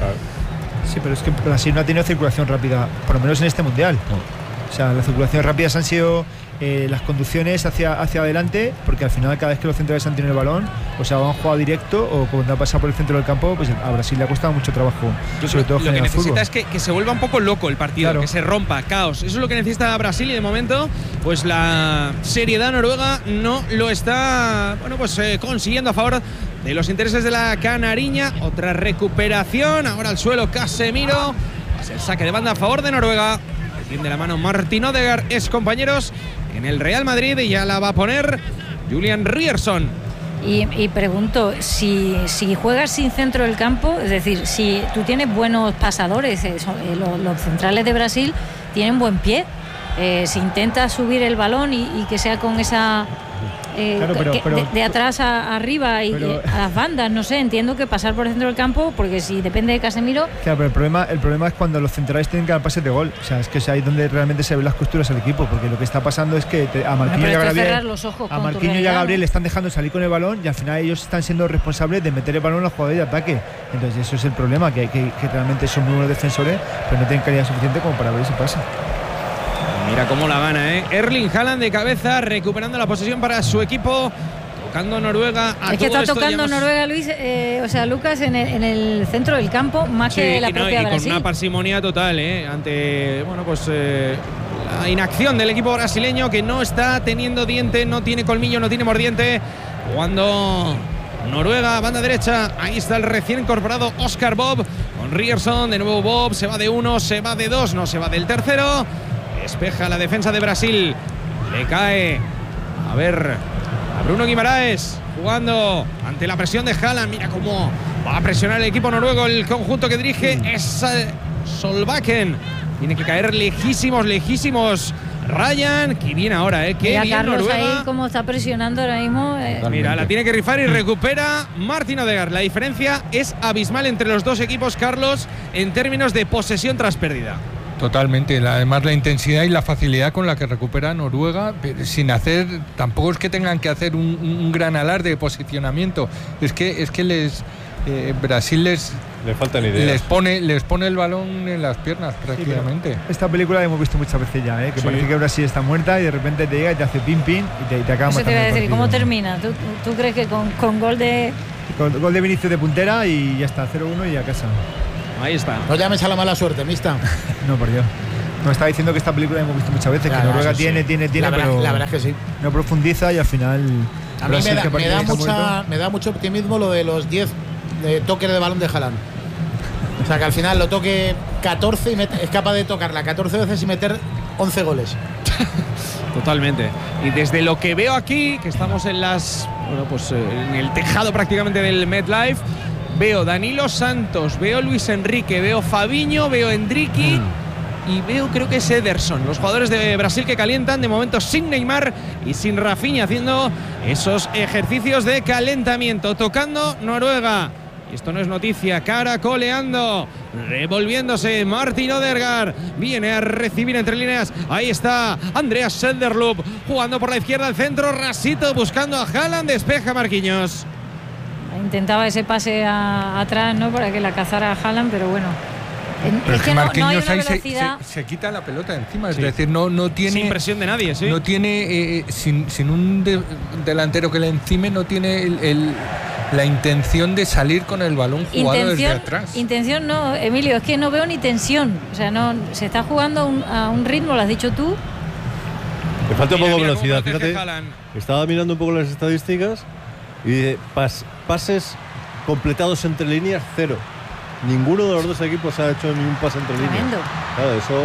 Sí, pero es que Brasil no ha tenido circulación rápida, por lo menos en este mundial. O sea, las circulaciones rápidas han sido eh, las conducciones hacia, hacia adelante, porque al final cada vez que los centrales han tenido el balón, o sea, o han jugado directo o cuando ha pasado por el centro del campo, pues a Brasil le ha costado mucho trabajo, Yo sobre creo todo que lo que generar necesita fútbol. es que, que se vuelva un poco loco el partido, Claro. que se rompa, caos. Eso es lo que necesita Brasil y de momento, pues la seriedad noruega no lo está, bueno, pues eh, consiguiendo a favor de los intereses de la canariña. Otra recuperación, ahora al suelo Casemiro. Es el saque de banda a favor de Noruega. Tiende la mano Martin Odegaard, es compañeros en el Real Madrid y ya la va a poner Julian Ryerson. Y, y pregunto, si, si juegas sin centro del campo, es decir, si tú tienes buenos pasadores, eh, son- eh, lo- los centrales de Brasil tienen buen pie, eh, si intenta subir el balón y, y que sea con esa... eh, Claro, pero- que- pero- de, de atrás a, arriba y pero- eh, a las bandas, no sé, entiendo que pasar por el centro del campo, porque si depende de Casemiro, Claro, pero el problema, el problema es cuando los centrales tienen que dar pases de gol. O sea, es que es ahí donde realmente se ven las costuras al equipo, porque lo que está pasando es que te- a Marquinhos pero y a esto es Gabriel, cerrar los ojos a con tu Marquinhos y a realidad, Gabriel ¿no? le están dejando salir con el balón y al final ellos están siendo responsables de meter el balón a los jugadores de ataque. Entonces eso es el problema, que, que, que realmente son muy buenos defensores, pero no tienen calidad suficiente como para ver ese pase. Mira cómo la gana, ¿eh? Erling Haaland de cabeza, recuperando la posesión para su equipo. Tocando Noruega. A es que todo está esto tocando ya hemos- Noruega, Luis, eh, o sea, Lucas, en el, en el centro del campo, más Sí, que la y, no, propia y con Brasil. una parsimonia total, ¿eh? Ante, bueno, pues eh, la inacción del equipo brasileño, que no está teniendo diente, no tiene colmillo, no tiene mordiente. Jugando Noruega, banda derecha. Ahí está el recién incorporado Oscar Bob con Ryerson. De nuevo Bob, se va de uno, se va de dos, no se va del tercero. Despeja la defensa de Brasil. Le cae, a ver, a Bruno Guimaraes jugando ante la presión de Haaland. Mira cómo va a presionar el equipo noruego, el conjunto que dirige es eh, Solbakken. Tiene que caer lejísimos, lejísimos. Ryan, que viene ahora, ¿eh? Qué Mira, bien Carlos, Noruega. ahí como está presionando ahora mismo. eh, Mira, la tiene que rifar y recupera Martin Odegaard. La diferencia es abismal entre los dos equipos, Carlos, en términos de posesión tras pérdida. Totalmente, la- además la intensidad y la facilidad con la que recupera Noruega, pero sin hacer, tampoco es que tengan que hacer un, un gran alarde de posicionamiento, es que es que les eh, Brasil les le faltan ideas. Les pone, les pone el balón en las piernas prácticamente. Sí, esta película la hemos visto muchas veces ya, ¿eh? que sí. parece que Brasil está muerta y de repente te llega y te hace pin pin y te, y te acaba Eso matando. te iba a decir, el ¿cómo partido. termina? ¿Tú, tú crees que con, con gol de Con gol de Vinicius de puntera y ya está, cero uno y a casa. Ahí está. No llames a la mala suerte, mista. No, por Dios. Nos estaba diciendo que esta película la hemos visto muchas veces, Ya, que no, Noruega eso sí. tiene, tiene, tiene, La verdad- pero la verdad es que sí. no profundiza y al final. A mí Brasil, me da, que me, parece da que está mucha, muerto. me da mucho optimismo lo de los diez de toques de balón de Haaland. O sea, que al final lo toque catorce y mete, es capaz de tocarla catorce veces y meter once goles. Totalmente. Y desde lo que veo aquí, que estamos en las bueno, pues eh, en el tejado prácticamente del MetLife, veo Danilo Santos, veo Luis Enrique, veo Fabinho, veo Endricky mm. y veo creo que es Ederson, los jugadores de Brasil que calientan de momento sin Neymar y sin Rafinha haciendo esos ejercicios de calentamiento, tocando Noruega. Y esto no es noticia, caracoleando, revolviéndose Martin Odegaard, viene a recibir entre líneas, ahí está Andreas Söderlund, jugando por la izquierda al centro, Rasito buscando a Haaland, despeja Marquinhos. intentaba ese pase a, atrás, ¿no? Para que la cazara a Haaland, pero bueno. Pero es que no, no hay Marquinhos una ahí se, velocidad. se, se quita la pelota encima, es Sí. decir, no, no tiene. Sin presión de nadie, sí. No tiene, eh, sin, sin un de- delantero que le encime, no tiene el, el- la intención de salir con el balón jugado desde Intención, atrás. intención no, Emilio, es que no veo ni tensión. O sea, no se está jugando a un, a un ritmo, lo has dicho tú. Le falta un Mira, poco de mira cómo velocidad. protege Fíjate, Haaland. estaba mirando un poco las estadísticas y dice, pas- pases completados entre líneas, cero. Ninguno de los dos equipos ha hecho ni un pase entre líneas. Tremendo. Claro, eso.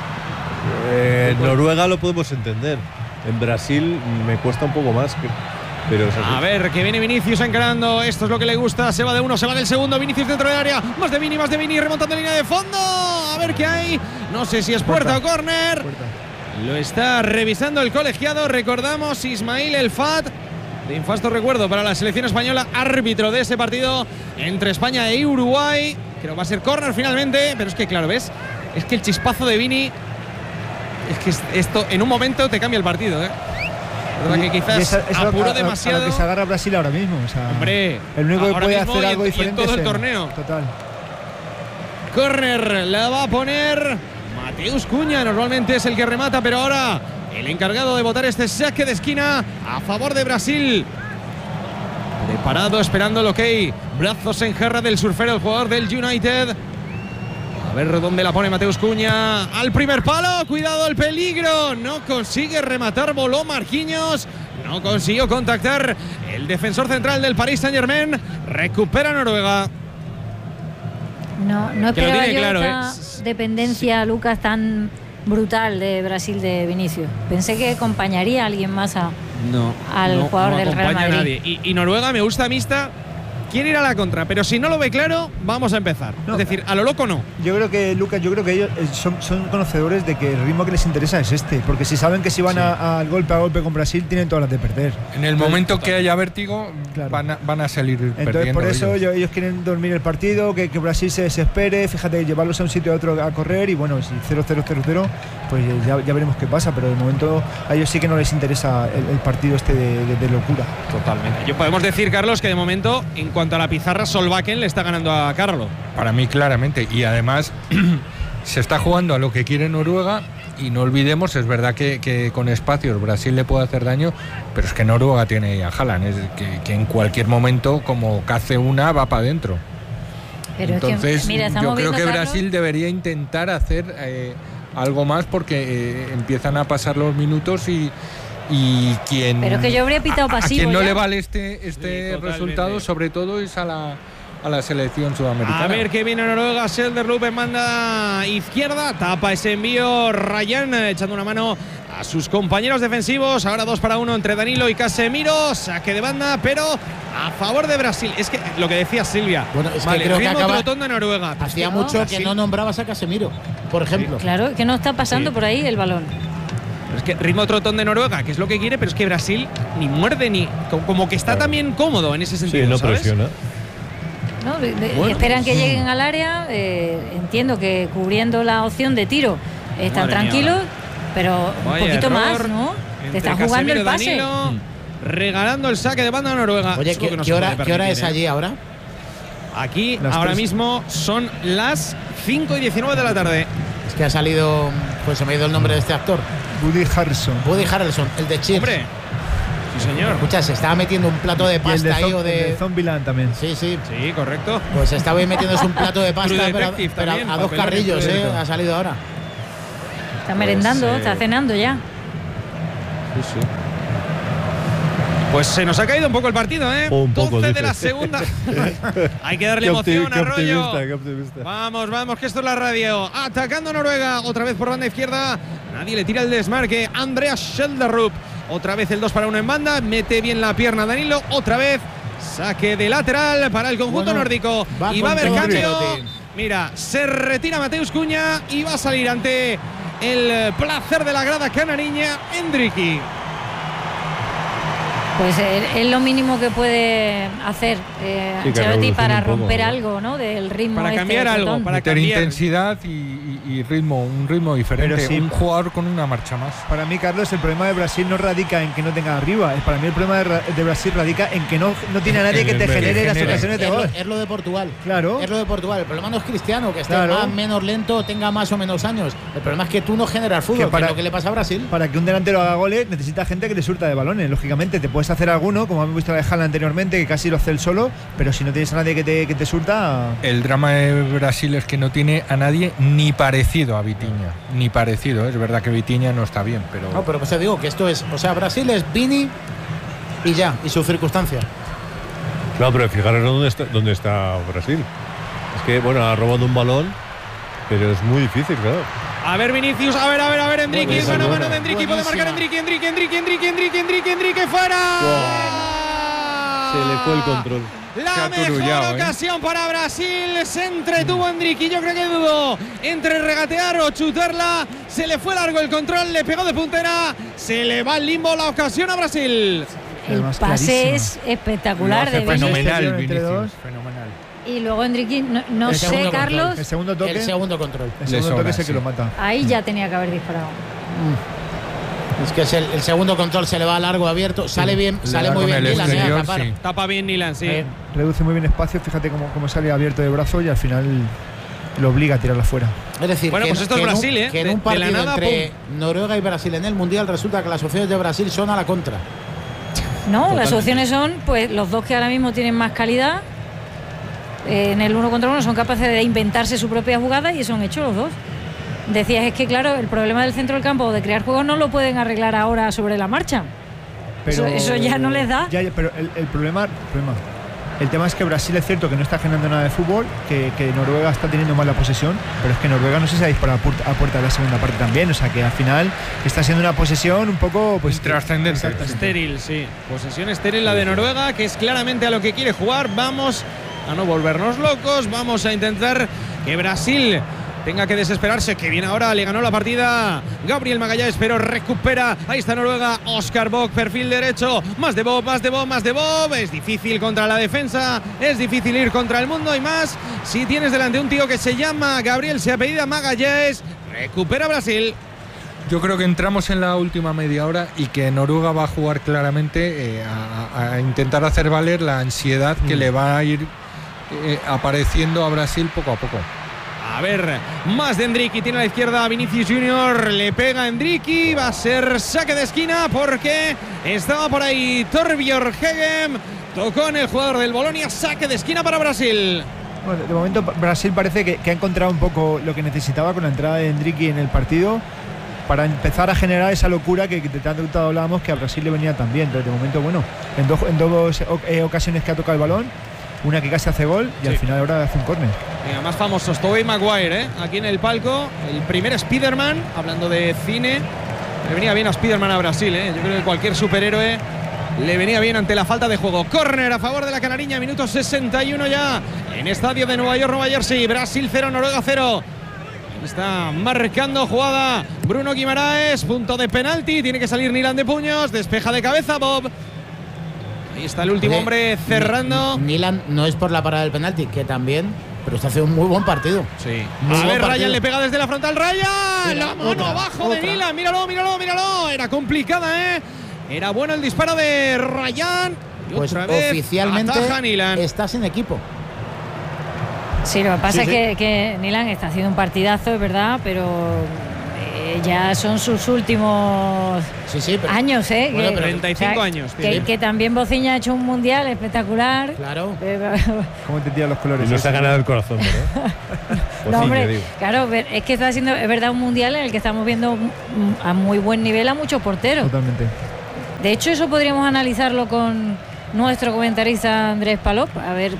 eh, en Noruega lo podemos entender. En Brasil me cuesta un poco más. Que, pero es así. A ver, que viene Vinicius encarando. Esto es lo que le gusta. Se va de uno, se va del segundo. Vinicius dentro del área. Más de Vini, más de Vini. Remontando línea de fondo. A ver qué hay. No sé si es puerta, puerta o córner. Lo está revisando el colegiado. Recordamos Ismail El Fat. De infasto recuerdo para la selección española. Árbitro de ese partido entre España e Uruguay. Creo que va a ser córner finalmente. Pero es que, claro, ¿ves? Es que el chispazo de Vini. Es que esto en un momento te cambia el partido, ¿eh? ¿Verdad que quizás esa, esa apuró a, a, demasiado? a lo que se agarra Brasil ahora mismo. O sea, Hombre, el único que ahora puede mismo hacer y en- algo y en diferente todo es el él. torneo. Total. Corner la va a poner Mateus Cunha. Normalmente es el que remata, pero ahora el encargado de botar este saque de esquina a favor de Brasil. Preparado, esperando el ok. Brazos en jarra del surfero, el jugador del United. A ver dónde la pone Mateus Cunha. Al primer palo, cuidado el peligro. No consigue rematar, voló Marquinhos. No consiguió contactar el defensor central del Paris Saint-Germain. Recupera Noruega. No, no Que lo esperaba tiene yo claro, esta dependencia, Lucas, tan brutal de Brasil de Vinicius. Pensé que acompañaría a alguien más a, No, al no, jugador no del Real acompaña a Madrid. nadie. Y, y Noruega me gusta mixta. Quiere ir a la contra, pero si no lo ve claro, vamos a empezar. No. Es decir, a lo loco no. Yo creo que, Lucas, yo creo que ellos eh, son, son conocedores de que el ritmo que les interesa es este. Porque si saben que si van Sí. a- al golpe a golpe con Brasil, tienen todas las de perder. En el Entonces, momento que haya vértigo, Claro. van, a, van a salir Entonces, perdiendo por eso ellos. ellos. ellos quieren dormir el partido, que, que Brasil se desespere, fíjate, llevarlos a un sitio a otro a correr y bueno, si cero cero cero cero, pues ya, ya veremos qué pasa, pero de momento a ellos sí que no les interesa el, el partido este de, de- de locura. Totalmente. Yo podemos decir, Carlos, que de momento, en cuanto a la pizarra, Solbakken le está ganando a Carlo. Para mí, claramente. Y además, se está jugando a lo que quiere Noruega. Y no olvidemos, es verdad que, que con espacios Brasil le puede hacer daño, pero es que Noruega tiene a Haaland, es que, que en cualquier momento, como cace una, va para adentro. Pero es que, Entonces, mira, estamos yo creo viendo, que Carlos, Brasil debería intentar hacer eh, algo más porque eh, empiezan a pasar los minutos y, y quien. Pero es que yo habría pitado a- a pasivo quien no ya. le vale este, este Sí, totalmente. resultado, sobre todo, es a la, a la selección sudamericana. A ver qué viene Noruega. Söderlund en banda izquierda. Tapa ese envío. Ryan eh, echando una mano a sus compañeros defensivos. Ahora dos para uno entre Danilo y Casemiro. Saque de banda, pero a favor de Brasil. Es que lo que decía Silvia. Bueno, es que vale, creo que ritmo acaba- trotón de Noruega. Pero es Hacía que mucho que Brasil- no nombrabas a Casemiro, por ejemplo. Claro, que no está pasando Sí. por ahí el balón. Es que ritmo trotón de Noruega, que es lo que quiere, pero es que Brasil ni muerde ni. Como, como que está Claro. también cómodo en ese Sí, sentido. no ¿sabes? presiona. ¿No? De- de- Bueno, esperan que pues, lleguen al área. eh, entiendo que cubriendo la opción de tiro están Madre mía, tranquilos, pero un Vaya poquito error más, ¿no? entre Te está jugando el Casemiro y pase. Danilo, regalando el saque de banda a Noruega. Oye, Es lo ¿qué, que no qué se hora, puede ¿qué hora es permitir, ¿eh? allí ahora? Aquí Las ahora tres. mismo son las cinco y diecinueve de la tarde. Es que ha salido, pues se me ha ido el nombre de este actor. Woody Harrelson. Woody Harrelson, el de Cheers. Hombre, sí señor. Escucha, se estaba metiendo un plato de Y el de, pasta ahí Zom- o el de de. Zombieland también. Sí, sí. Sí, correcto. Pues estaba ahí metiéndose un plato de pasta, True pero, Detective pero también, a dos papelón, carrillos, True ¿eh? Detective. Ha salido ahora. Está merendando, Pues, eh, está cenando ya. Sí, sí. Pues se nos ha caído un poco el partido, ¿eh? Un poco, doce de dice. la segunda. Hay que darle Qué emoción opti- a qué Arroyo. optimista, qué optimista. Vamos, vamos, que esto es la radio. Atacando Noruega, otra vez por banda izquierda. Nadie le tira el desmarque. Andreas Schjelderup. Otra vez el dos para uno en banda. Mete bien la pierna Danilo. Otra vez saque de lateral para el conjunto Bueno, nórdico. va Y va a con haber todo cambio. Ancelotti. Mira, se retira Mateus Cunha y va a salir ante el placer de la grada canariña, Endricky. Pues eh, es lo mínimo que puede hacer eh, Sí, que Ancelotti para revolucione un poco, romper ¿no? algo, ¿no? Del ritmo. Para este cambiar de algo, Crotón. para Meter cambiar. intensidad y, y- y ritmo, un ritmo diferente. Pero sí. Un jugador con una marcha más. Para mí, Carlos, el problema de Brasil no radica en que no tenga arriba. Es- Para mí el problema de, Ra- de Brasil radica en que no, no tiene a nadie que te Que genere las genere. ocasiones de Es lo, gol. es lo de Portugal. Claro. Es lo de Portugal. El problema no es Cristiano, que esté Claro. más menos lento, tenga más o menos años. El problema es que tú no generas fútbol, que, para- es lo que le pasa a Brasil. Para que un delantero haga goles necesita gente que le surta de balones. Lógicamente, te puedes hacer alguno, como hemos visto la de Haaland anteriormente, que casi lo hace él solo, pero si no tienes a nadie que te, que te surta. El drama de Brasil es que no tiene a nadie ni parecido a Vitinha. Ni parecido. ¿eh? Es verdad que Vitinha no está bien, pero. No, pero pues te digo que esto es. O sea, Brasil es Vini y ya, y su circunstancia. Claro, pero fijaros dónde está, dónde está Brasil. Es que, bueno, ha robado un balón, pero es muy difícil, claro. A ver, Vinicius, a ver, a ver, a ver, Endricky, Buenísima. mano a mano de Endricky, puede Buenísima. marcar Endricky, Endricky, Endricky, Endricky, Endricky, Endricky, Endricky, fuera. Se le fue el control. La Se ha mejor aturullado, ¿eh? ocasión para Brasil, se entretuvo Endricky, yo creo que dudó entre regatear o chutarla, se le fue largo el control, le pegó de puntera, se le va al limbo la ocasión a Brasil. El Además, pase clarísima. es espectacular Lo hace de Vinicius. fenomenal, Entre Vinicius. dos. Fenomenal. Y luego Endricky, no, no El sé, segundo control. Carlos, El segundo toque. El segundo control. el segundo Le toque sobra, es el que sí. lo mata. ahí ya tenía que haber disparado. Es que es el, el segundo control, se le va largo, abierto, sale bien, Le sale da muy con bien el Dylan, ¿eh? exterior, A tapar. sí. Tapa bien Nilan, sí. Eh, Reduce muy bien espacio. Fíjate cómo, cómo sale abierto de brazo y al final lo obliga a tirarla fuera. Es decir, Bueno, que, pues esto es que en un- Brasil, ¿eh? que en De- un de la partido nada, entre Noruega y Brasil en el Mundial resulta que las opciones de Brasil son a la contra. No, las opciones son, pues, los dos que ahora mismo tienen más calidad. eh, en el uno contra uno son capaces de inventarse su propia jugada y eso han hecho los dos. Decías, es que claro, el problema del centro del campo de crear juegos no lo pueden arreglar ahora sobre la marcha. Eso- eso ya no les da. Ya, ya, pero el, el problema, problema. El tema es que Brasil es cierto que no está generando nada de fútbol, que, que Noruega está teniendo más la posesión, pero es que Noruega no sé si ha disparado a puerta, a puerta de la segunda parte también. O sea que al final está siendo una posesión un poco pues Trascendente. Estéril, sí. Posesión estéril la de Noruega, que es claramente a lo que quiere jugar. Vamos a no volvernos locos, vamos a intentar que Brasil tenga que desesperarse, que bien ahora le ganó la partida Gabriel Magallanes, pero recupera, ahí está Noruega, Oscar Bock, perfil derecho, más de Bob, más de Bob, más de Bob, es difícil contra la defensa, es difícil ir contra el mundo y más, si tienes delante un tío que se llama Gabriel, se apellida Magallanes, recupera Brasil. Yo creo que entramos en la última media hora y que Noruega va a jugar claramente eh, a, a intentar hacer valer la ansiedad que Mm. le va a ir eh, apareciendo a Brasil poco a poco. A ver, más de Endricky, tiene a la izquierda a Vinicius Junior, le pega a Endricky, va a ser saque de esquina porque estaba por ahí Torbjörn Hegem, tocó en el jugador del Bolonia, saque de esquina para Brasil. Bueno, de momento Brasil parece que, que ha encontrado un poco lo que necesitaba con la entrada de Endricky en el partido para empezar a generar esa locura que, que de tanto hablábamos que a Brasil le venía tan bien. Entonces, de momento, bueno, en, do, en dos o- eh, ocasiones que ha tocado el balón, una que casi hace gol y Sí. al final ahora hace un córner. Venga, más famosos, Tobey Maguire, ¿eh? Aquí en el palco, el primer Spiderman, hablando de cine, le venía bien a Spiderman a Brasil, ¿eh? Yo creo que cualquier superhéroe le venía bien ante la falta de juego. Córner a favor de la canariña, minuto sesenta y uno ya, en estadio de Nueva York, Nueva Jersey, Brasil cero, Noruega cero. Ahí está marcando jugada Bruno Guimaraes, punto de penalti, tiene que salir Nilan de puños, despeja de cabeza Bob. Ahí está el último Oye, hombre cerrando. Ni- Nilan no es por la parada del penalti, que también, pero está haciendo un muy buen partido. Sí. Muy A buen ver, partido. Ryan le pega desde la frontal. Ryan, Mira, la mano otra, abajo de otra. Nilan. Míralo, míralo, míralo. Era complicada, ¿eh? Era bueno el disparo de Ryan. Y Pues otra vez oficialmente ataja Nilan. está sin equipo. Sí, lo que pasa Sí, es sí. que, que Nilan está haciendo un partidazo, es verdad, pero eh, ya son sus últimos Sí, sí, pero- años, ¿eh? Bueno, Que- pero treinta y cinco años Que, tiene. que también Bociña ha hecho un mundial espectacular. Claro. ¿Cómo te tiran los colores? Y no se ha Sí, sí. ganado el corazón, ¿verdad? Por No, fin, hombre, te digo. claro, ver- es que está haciendo, es verdad, un mundial en el que estamos viendo mm, a muy buen nivel a muchos porteros. Totalmente. De hecho, eso podríamos analizarlo con nuestro comentarista Andrés Palop. A ver,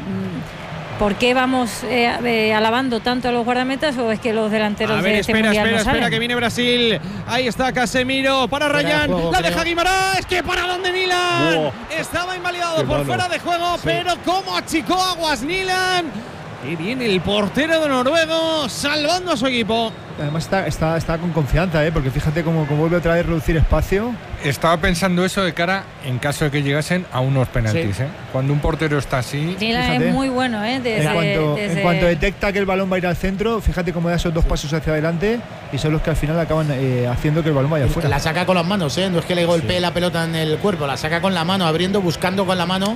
mm, ¿por qué vamos eh, eh, alabando tanto a los guardametas o es que los delanteros A ver, de este espera, mundial espera, no espera, salen? que viene Brasil. Ahí está Casemiro para Fuera de Rayán. juego, La creo. deja Guimarães. Que para dónde Nilan. Wow. Estaba invalidado Qué por malo. fuera de juego, pero cómo achicó aguas Nilan. Y viene el portero de Noruego salvando a su equipo. Además está, está, está con confianza, ¿eh? Porque fíjate cómo, cómo vuelve otra vez a reducir espacio. Estaba pensando eso de cara en caso de que llegasen a unos penaltis. Sí. ¿eh? Cuando un portero está así. Nilan fíjate. es muy bueno, ¿eh? Desde, En cuanto, desde- en cuanto detecta que el balón va a ir al centro, fíjate cómo da esos dos pasos hacia adelante y son los que al final acaban eh, haciendo que el balón vaya El que fuera. la saca con las manos, ¿eh? No es que le golpee la pelota en el cuerpo, la saca con la mano, abriendo, buscando con la mano.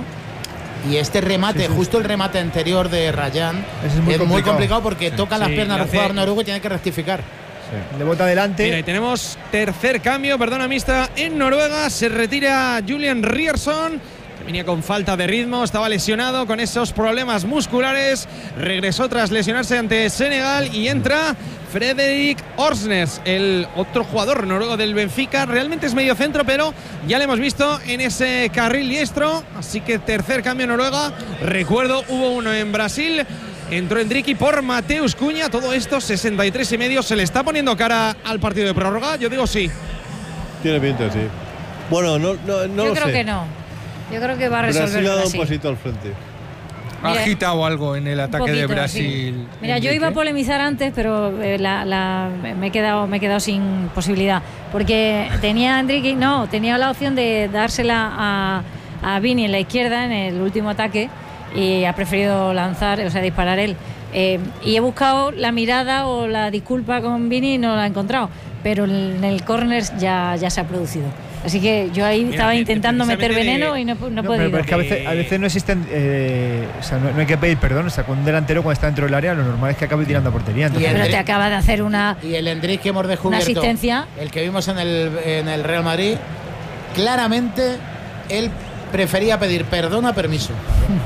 Y este remate, Sí, sí. justo el remate anterior de Rayán, Ese es muy complicado. complicado porque toca las Sí, piernas le del hace- jugador noruego y tiene que rectificar. Le bota adelante. Mira, y tenemos tercer cambio, perdona, mixta en Noruega. Se retira Julian Ryerson, que venía con falta de ritmo, estaba lesionado con esos problemas musculares. Regresó tras lesionarse ante Senegal y entra Fredrik Orsnes, el otro jugador noruego del Benfica. Realmente es medio centro, pero ya lo hemos visto en ese carril diestro. Así que tercer cambio en Noruega. Recuerdo, hubo uno en Brasil. Entró Endricky por Mateus Cunha. Todo esto, sesenta y tres y medio. ¿Se le está poniendo cara al partido de prórroga? Yo digo sí. Tiene pinta, sí. Bueno, no, no, no Yo lo creo sé. que no. Yo creo que va a resolver Brasil ha dado un Brasil. pasito al frente. Ha Mira, agitado algo en el ataque de poquito, Brasil. sí. Mira, yo Enrique. iba a polemizar antes, pero eh, la, la- me he quedado me he quedado sin posibilidad, porque tenía Enrique, no, tenía la opción de dársela a, a Vini en la izquierda en el último ataque y ha preferido lanzar, o sea, disparar él. Eh, y he buscado la mirada o la disculpa con Vini y no la he encontrado, pero en el córner ya, ya se ha producido. Así que yo ahí Mira, estaba de- de- intentando meter precisamente veneno de- y no, he pu- no he No, pero, podido. pero es que a veces, a veces no existen. eh, o sea, no, no hay que pedir perdón. O sea, con un delantero cuando está dentro del área, lo normal es que acabe tirando a portería. Entonces, el- Pero te acaba de hacer una, Y el Endrick que hemos una descubierto, asistencia. el que vimos en el, en el Real Madrid, claramente él prefería pedir perdón a permiso.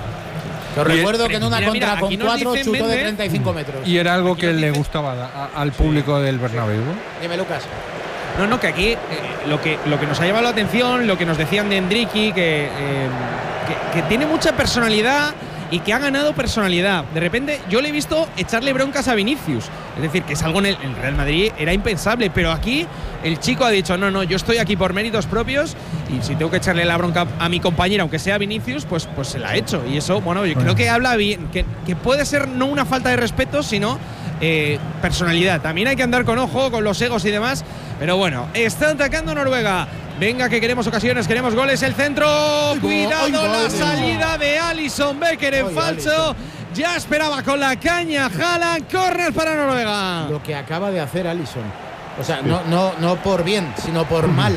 Os Y el- recuerdo que en una Mira, mira, contra aquí con nos cuatro dicen, chutó de Méndez, treinta y cinco metros. Y era algo que le gustaba a- al público del Bernabéu. Dime, Lucas. No, no, que aquí eh, lo, que, lo que nos ha llamado la atención, lo que nos decían de Endricky, que, eh, que, que tiene mucha personalidad y que ha ganado personalidad. De repente yo le he visto echarle broncas a Vinicius. Es decir, que es algo en el, en el Real Madrid era impensable, pero aquí el chico ha dicho, no, no, yo estoy aquí por méritos propios y si tengo que echarle la bronca a mi compañero, aunque sea Vinicius, pues, pues se la ha hecho. Y eso, bueno, yo creo que habla bien, que, que puede ser no una falta de respeto, sino eh, personalidad. También hay que andar con ojo, con los egos y demás. Pero bueno, está atacando Noruega. Venga, que queremos ocasiones, queremos goles. El centro, cuidado, ay, la madre. salida de Alison Becker en Ay, falso. Ya esperaba con la caña Haaland, córner para Noruega. Lo que acaba de hacer Alisson. O sea, no, no, no por bien, sino por mal.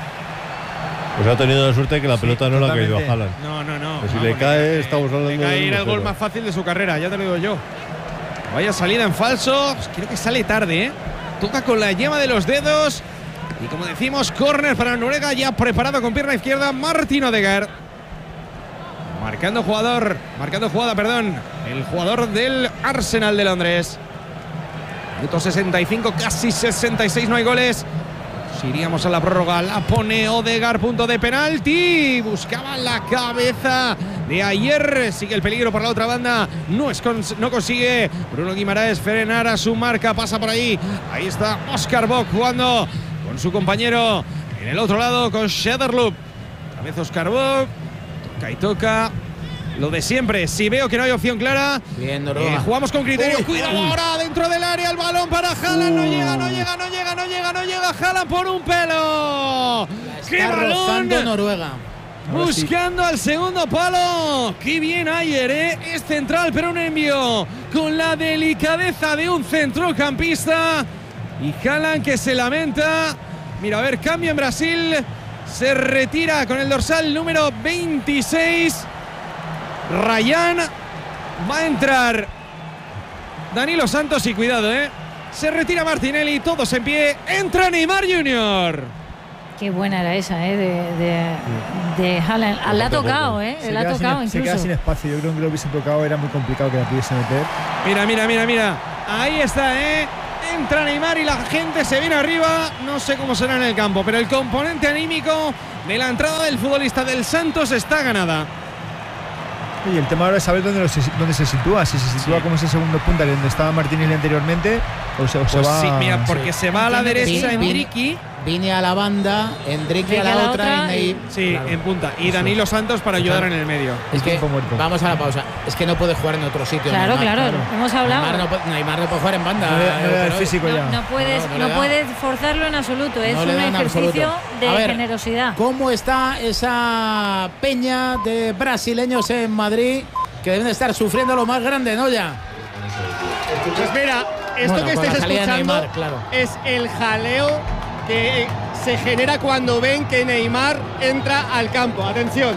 Pues ha tenido la suerte que la pelota no le ha caído a totalmente. Haaland. No, no, no. Que si vamos, le cae, que- estamos hablando le de cae ir uno el gol cero. más fácil de su carrera, ya te lo digo yo. Vaya salida en falso. Creo que sale tarde, ¿eh? Toca con la yema de los dedos. Y como decimos, córner para Noruega, ya preparado con pierna izquierda, Martin Odegaard. Marcando jugador, marcando jugada, perdón. El jugador del Arsenal de Londres. Minuto sesenta y cinco, casi sesenta y seis, no hay goles. Si iríamos a la prórroga, la pone Odegaard, punto de penalti. Buscaba la cabeza de ayer. Sigue el peligro por la otra banda. No, es cons- no consigue Bruno Guimarães frenar a su marca. Pasa por ahí. Ahí está Oscar Bock jugando con su compañero en el otro lado con Shederloop. Otra vez Oscar Bock. Toca y toca. Lo de siempre, si veo que no hay opción clara, Bien, eh, Noruega. jugamos con criterio. Uy, Cuidado uy. ahora dentro del área, el balón para Haaland. No llega, no llega, no llega, no llega, no llega. Haaland por un pelo. ¡Qué Está balón! rozando Noruega. Buscando al segundo palo. Qué bien ayer, ¿eh? Es central, pero un envío con la delicadeza de un centrocampista. Y Haaland que se lamenta. Mira, a ver, cambio en Brasil. Se retira con el dorsal número veintiséis. Rayán. Va a entrar Danilo Santos y cuidado, ¿eh? Se retira Martinelli, todos en pie. Entra Neymar junior Qué buena era esa, ¿eh? De, de, de Haaland. La ha tocado, ¿eh? Se La ha queda tocado sin, incluso. Se queda sin espacio. Yo creo que lo hubiesen tocado, era muy complicado que la pudiese meter. Mira, mira, mira, mira. Ahí está, ¿eh? Entra Neymar y la gente se viene arriba. No sé cómo será en el campo, pero el componente anímico de la entrada del futbolista del Santos está ganada. Y el tema ahora es saber dónde, se, dónde se sitúa. Si se sitúa sí. como ese segundo punta que donde estaba Martinelli anteriormente, o se, o pues se va. Sí, mira, porque sí. se va a la derecha Enrique. Vine a la banda, Enrique a la, la otra, otra y, sí, claro. en punta. Y Danilo Santos para ayudar en el medio. Es que vamos a la pausa. Es que no puede jugar en otro sitio. Claro, Neymar, claro, claro. Hemos hablado. Neymar no, puede, Neymar no puede jugar en banda. No, no le da el físico no, ya. No puedes, no, no, no puedes forzarlo en absoluto. Es no un ejercicio de ver, generosidad. ¿Cómo está esa peña de brasileños en Madrid que deben de estar sufriendo lo más grande, ¿no? Ya. Pues mira, esto bueno, que estáis escuchando Neymar, claro. es el jaleo que se genera cuando ven que Neymar entra al campo. Atención.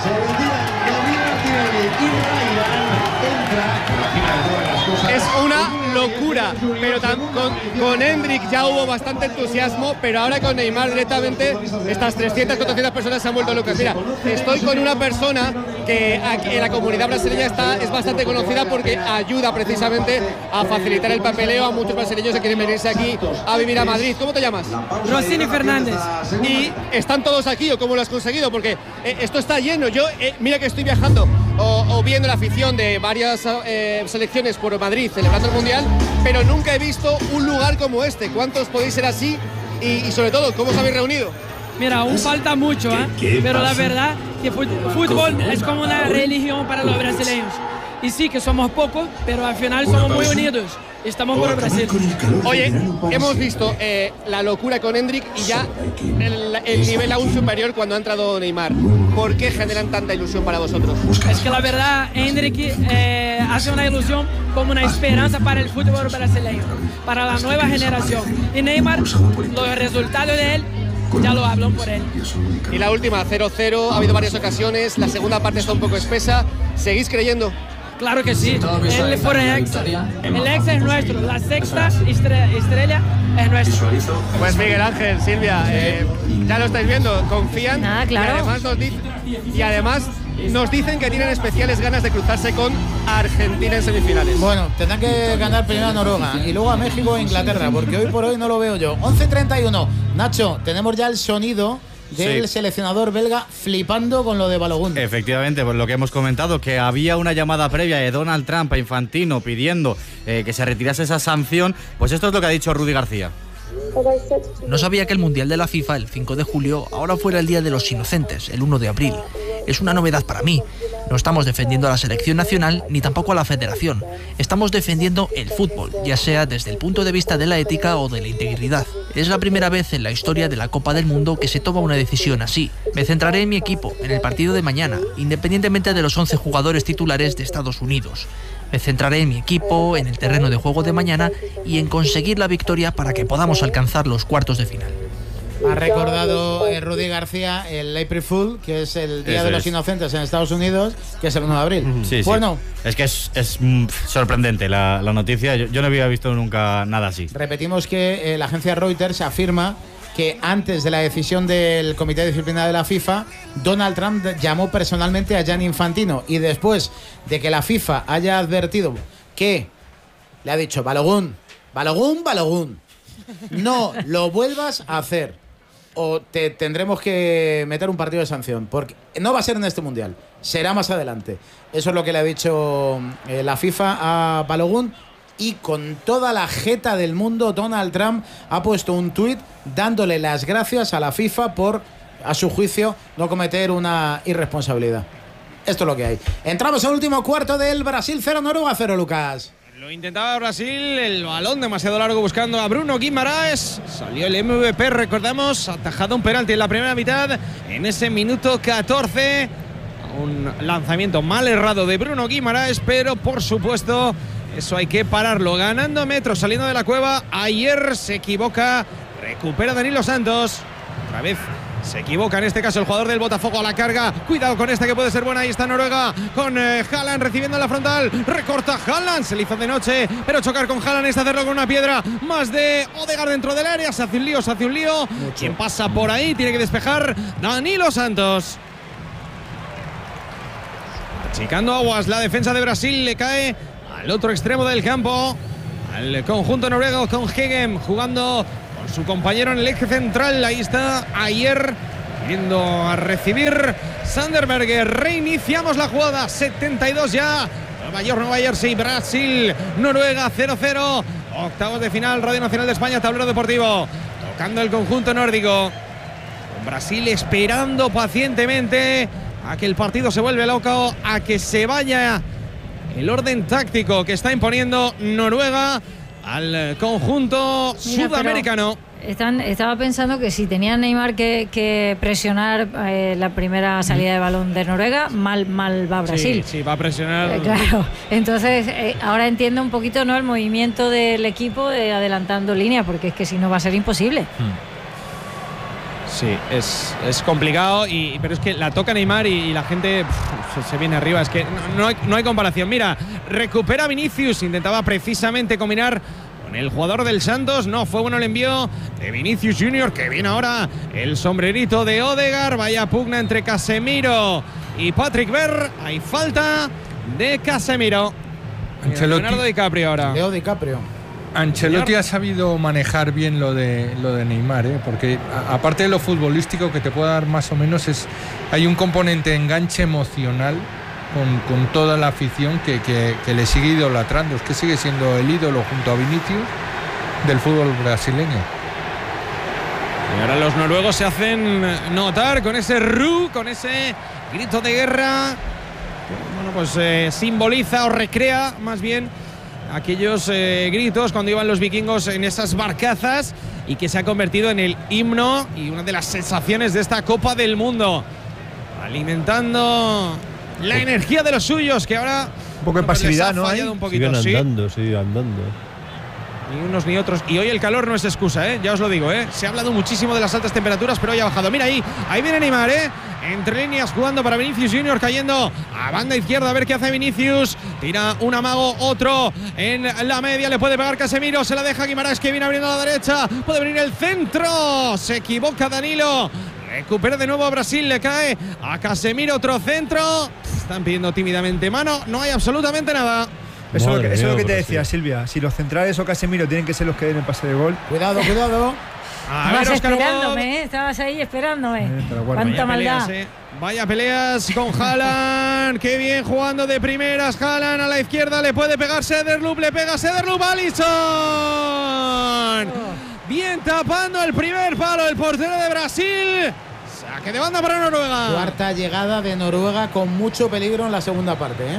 Es una locura, pero tan, con, con Endrick ya hubo bastante entusiasmo, pero ahora con Neymar directamente estas trescientas, cuatrocientas personas se han vuelto locas. Mira, estoy con una persona que aquí en la comunidad brasileña está, es bastante conocida porque ayuda precisamente a facilitar el papeleo a muchos brasileños que quieren venirse aquí a vivir a Madrid. ¿Cómo te llamas? Rossini Fernández. ¿Y están todos aquí o cómo lo has conseguido? Porque eh, esto está lleno. Yo, eh, mira que estoy viajando o, o viendo la afición de varias eh, selecciones por Madrid celebrando el Mundial, pero nunca he visto un lugar como este. ¿Cuántos podéis ser así? Y, y sobre todo, ¿cómo os habéis reunido? Mira, aún falta mucho, ¿eh? ¿Qué, qué pero pasa? La verdad que fútbol es como una religión para los brasileños. Y sí que somos pocos, pero al final somos muy unidos. Estamos por el Brasil. Oye, hemos visto eh, la locura con Endrick y ya el, el nivel aún superior cuando ha entrado Neymar. ¿Por qué generan tanta ilusión para vosotros? Es que la verdad, Endrick eh, hace una ilusión como una esperanza para el fútbol brasileño, para la nueva generación. Y Neymar, los resultados de él ya lo hablan por él. Y la última, cero cero, ha habido varias ocasiones, la segunda parte está un poco espesa. ¿Seguís creyendo? Claro que sí, él fue el ex. El ex es nuestro, la sexta estrella es nuestro. Pues Miguel Ángel, Silvia, eh, ya lo estáis viendo, confían. Ah, claro. Y además nos dicen, y además nos dicen que tienen especiales ganas de cruzarse con Argentina en semifinales. Bueno, tendrán que ganar primero a Noruega y luego a México e Inglaterra, porque hoy por hoy no lo veo yo. once treinta y uno. Nacho, tenemos ya el sonido del sí. seleccionador belga flipando con lo de Balogun. Efectivamente, pues lo que hemos comentado, que había una llamada previa de Donald Trump a Infantino pidiendo eh, que se retirase esa sanción, pues esto es lo que ha dicho Rudy García. No sabía que el Mundial de la FIFA, el cinco de julio, ahora fuera el Día de los Inocentes, el uno de abril. Es una novedad para mí. No estamos defendiendo a la selección nacional ni tampoco a la federación. Estamos defendiendo el fútbol, ya sea desde el punto de vista de la ética o de la integridad. Es la primera vez en la historia de la Copa del Mundo que se toma una decisión así. Me centraré en mi equipo, en el partido de mañana, independientemente de los once jugadores titulares de Estados Unidos. Me centraré en mi equipo, en el terreno de juego de mañana y en conseguir la victoria para que podamos alcanzar los cuartos de final. Ha recordado eh, Rudy García el April Fool, que es el Día Eso de los es. Inocentes en Estados Unidos, que es el uno de abril. Sí, bueno, sí. Es que es, es mm, sorprendente la, la noticia. Yo, yo no había visto nunca nada así. Repetimos que eh, la agencia Reuters afirma que antes de la decisión del Comité de Disciplina de la FIFA, Donald Trump llamó personalmente a Gianni Infantino y después de que la FIFA haya advertido que le ha dicho Balogun, Balogun, Balogun, no lo vuelvas a hacer o te tendremos que meter un partido de sanción, porque no va a ser en este Mundial, será más adelante. Eso es lo que le ha dicho eh, la FIFA a Balogun. Y con toda la jeta del mundo, Donald Trump ha puesto un tuit dándole las gracias a la FIFA por, a su juicio, no cometer una irresponsabilidad. Esto es lo que hay. Entramos en el último cuarto del Brasil cero, Noruega cero, Lucas. Lo intentaba Brasil, el balón demasiado largo buscando a Bruno Guimaraes. Salió el M V P, recordamos, atajado un penalti en la primera mitad en ese minuto catorce. Un lanzamiento mal errado de Bruno Guimaraes, pero por supuesto eso hay que pararlo. Ganando metros, saliendo de la cueva. Ayer se equivoca. Recupera Danilo Santos. Otra vez Se equivoca en este caso el jugador del Botafogo a la carga. Cuidado con esta que puede ser buena. Ahí está Noruega con eh, Haaland recibiendo en la frontal. Recorta Haaland. Se le hizo de noche. Pero chocar con Haaland es hacerlo con una piedra. Más de Odegaard dentro del área. Se hace un lío, se hace un lío. Quien pasa por ahí tiene que despejar. Danilo Santos. Achicando aguas. La defensa de Brasil le cae al otro extremo del campo. Al conjunto noruego con Hegem jugando con su compañero en el eje central. Ahí está Ayer yendo a recibir Sanderberger. Reiniciamos la jugada. setenta y dos ya. Nueva York, Nueva Jersey, Brasil, Noruega cero cero. Octavos de final, Radio Nacional de España, Tablero Deportivo. Tocando el conjunto nórdico. Con Brasil esperando pacientemente a que el partido se vuelva loco, a que se vaya el orden táctico que está imponiendo Noruega al conjunto Mira, sudamericano. Están, estaba pensando que si tenía Neymar que, que presionar eh, la primera salida de balón de Noruega, mal, mal va Brasil. Sí, sí, va a presionar. Eh, claro, entonces eh, ahora entiendo un poquito, ¿no?, el movimiento del equipo de adelantando línea, porque es que si no va a ser imposible. Hmm. Sí, es, es complicado, y, pero es que la toca Neymar y, y la gente pff, se, se viene arriba. Es que no, no, hay, no hay comparación. Mira, recupera Vinicius, intentaba precisamente combinar con el jugador del Santos. No, fue bueno el envío de Vinicius Junior, que viene ahora el sombrerito de Odegaard. Vaya pugna entre Casemiro y Patrick Berg. Hay falta de Casemiro. Ancelotti. Leonardo DiCaprio ahora. Leo DiCaprio. Ancelotti ha sabido manejar bien lo de lo de Neymar, ¿eh? Porque a, aparte de lo futbolístico que te puede dar más o menos, es hay un componente de enganche emocional con, con toda la afición que, que, que le sigue idolatrando. Es que sigue siendo el ídolo junto a Vinicius del fútbol brasileño. Y ahora los noruegos se hacen notar con ese ru, con ese grito de guerra. Bueno, pues eh, simboliza o recrea más bien aquellos eh, gritos cuando iban los vikingos en esas barcazas, y que se ha convertido en el himno y una de las sensaciones de esta Copa del Mundo, alimentando la energía de los suyos, que ahora un poco de pasividad, ¿no? Un poquito, siguen andando, sí, andando. Ni unos ni otros. Y hoy el calor no es excusa, ¿eh? Ya os lo digo, ¿eh? Se ha hablado muchísimo de las altas temperaturas, pero hoy ha bajado. Mira ahí, ahí viene Neymar, ¿eh? Entre líneas jugando para Vinicius Junior, cayendo a banda izquierda, a ver qué hace Vinicius. Tira un amago, otro en la media, le puede pegar Casemiro, se la deja Guimaraes, que viene abriendo a la derecha. Puede venir el centro, se equivoca Danilo. Recupera de nuevo a Brasil, le cae a Casemiro, otro centro. Están pidiendo tímidamente mano, no hay absolutamente nada. Eso, Madre es lo que, eso mía, es lo que te decía, sí. Silvia. Si los centrales o Casemiro tienen que ser los que den el pase de gol. Cuidado, cuidado. A Estabas ver, esperándome, ¿eh? Estabas ahí esperándome. Eh, Cuánta vaya maldad. Peleas, eh. Vaya peleas con Haaland. Qué bien jugando de primeras. Haaland a la izquierda, le puede pegar Sederlup, le pega Sederlup. Alisson. Oh. Bien tapando el primer palo el portero de Brasil. Saque de banda para Noruega. Cuarta llegada de Noruega con mucho peligro en la segunda parte, ¿eh?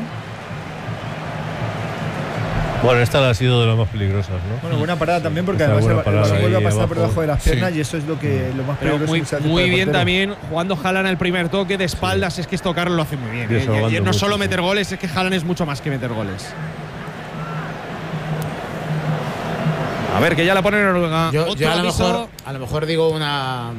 Bueno, esta ha sido de las más peligrosas, ¿no? Bueno, buena parada también, porque además el balón vuelve a pasar abajo, por debajo de las piernas, sí. Y eso es lo que lo más peligroso. Muy, que se muy bien también jugando Haaland el primer toque de espaldas, sí. Es que esto Carlos lo hace muy bien. ¿eh? Y, y no mucho, solo sí. meter goles, es que Haaland es mucho más que meter goles. A ver, que ya la pone Noruega. Yo, yo a, lo mejor, a lo mejor digo una...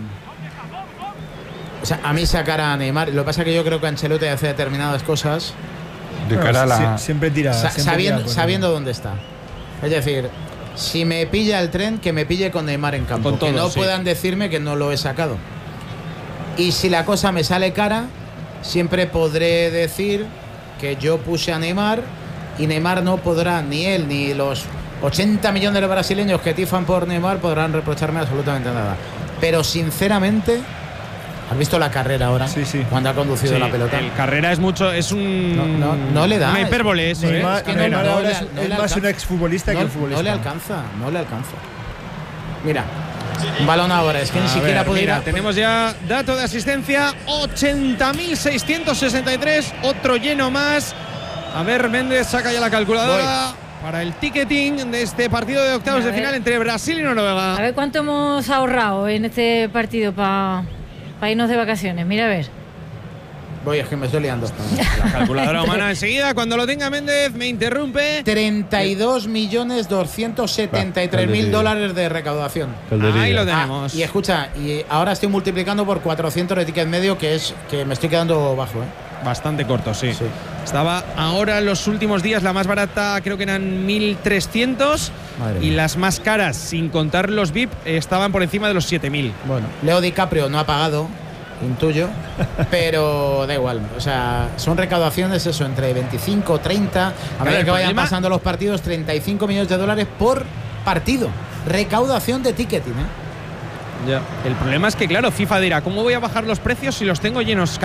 O sea, a mí sacar a Neymar, lo que pasa es que yo creo que Ancelotti hace determinadas cosas... De cara a la... Siempre tira. Sa siempre sabiendo, tira sabiendo dónde está. Es decir, si me pilla el tren, que me pille con Neymar en campo. Con todo, que no sí. puedan decirme que no lo he sacado. Y si la cosa me sale cara, siempre podré decir que yo puse a Neymar y Neymar no podrá, ni él, ni los ochenta millones de brasileños que tifan por Neymar podrán reprocharme absolutamente nada. Pero sinceramente... ¿Has visto la carrera ahora? Sí, sí. Cuando ha conducido sí, la pelota. El carrera es mucho, es un. No, no, no le da. Una hipérbole eso, Neymar, ¿eh? Es que no, Neymar ahora es, no es más un exfutbolista no, que un futbolista. No le alcanza, no le alcanza. Mira, un balón ahora, es que a ni siquiera puede ir. Tenemos ya dato de asistencia: ochenta mil seiscientos sesenta y tres, otro lleno más. A ver, Méndez saca ya la calculadora. Voy. Para el ticketing de este partido de octavos de final entre Brasil y Noruega. A ver cuánto hemos ahorrado en este partido para. Para irnos de vacaciones, mira a ver. Voy, es que me estoy liando. La calculadora humana enseguida, cuando lo tenga Méndez, me interrumpe. treinta y dos millones doscientos setenta y tres mil dólares de recaudación. Ahí lo tenemos. Ah, y escucha, y ahora estoy multiplicando por cuatrocientos de ticket medio, que es que me estoy quedando bajo, ¿eh? Bastante corto, sí. sí. Estaba ahora en los últimos días, la más barata creo que eran mil trescientos. Madre y mía. Las más caras, sin contar los V I P, estaban por encima de los siete mil. Bueno, Leo DiCaprio no ha pagado, intuyo, pero da igual. O sea, son recaudaciones, eso, entre veinticinco, treinta, a medida que vayan pasando los partidos, treinta y cinco millones de dólares por partido. Recaudación de ticketing, ¿eh? Ya. El problema es que, claro, FIFA dirá, ¿cómo voy a bajar los precios si los tengo llenos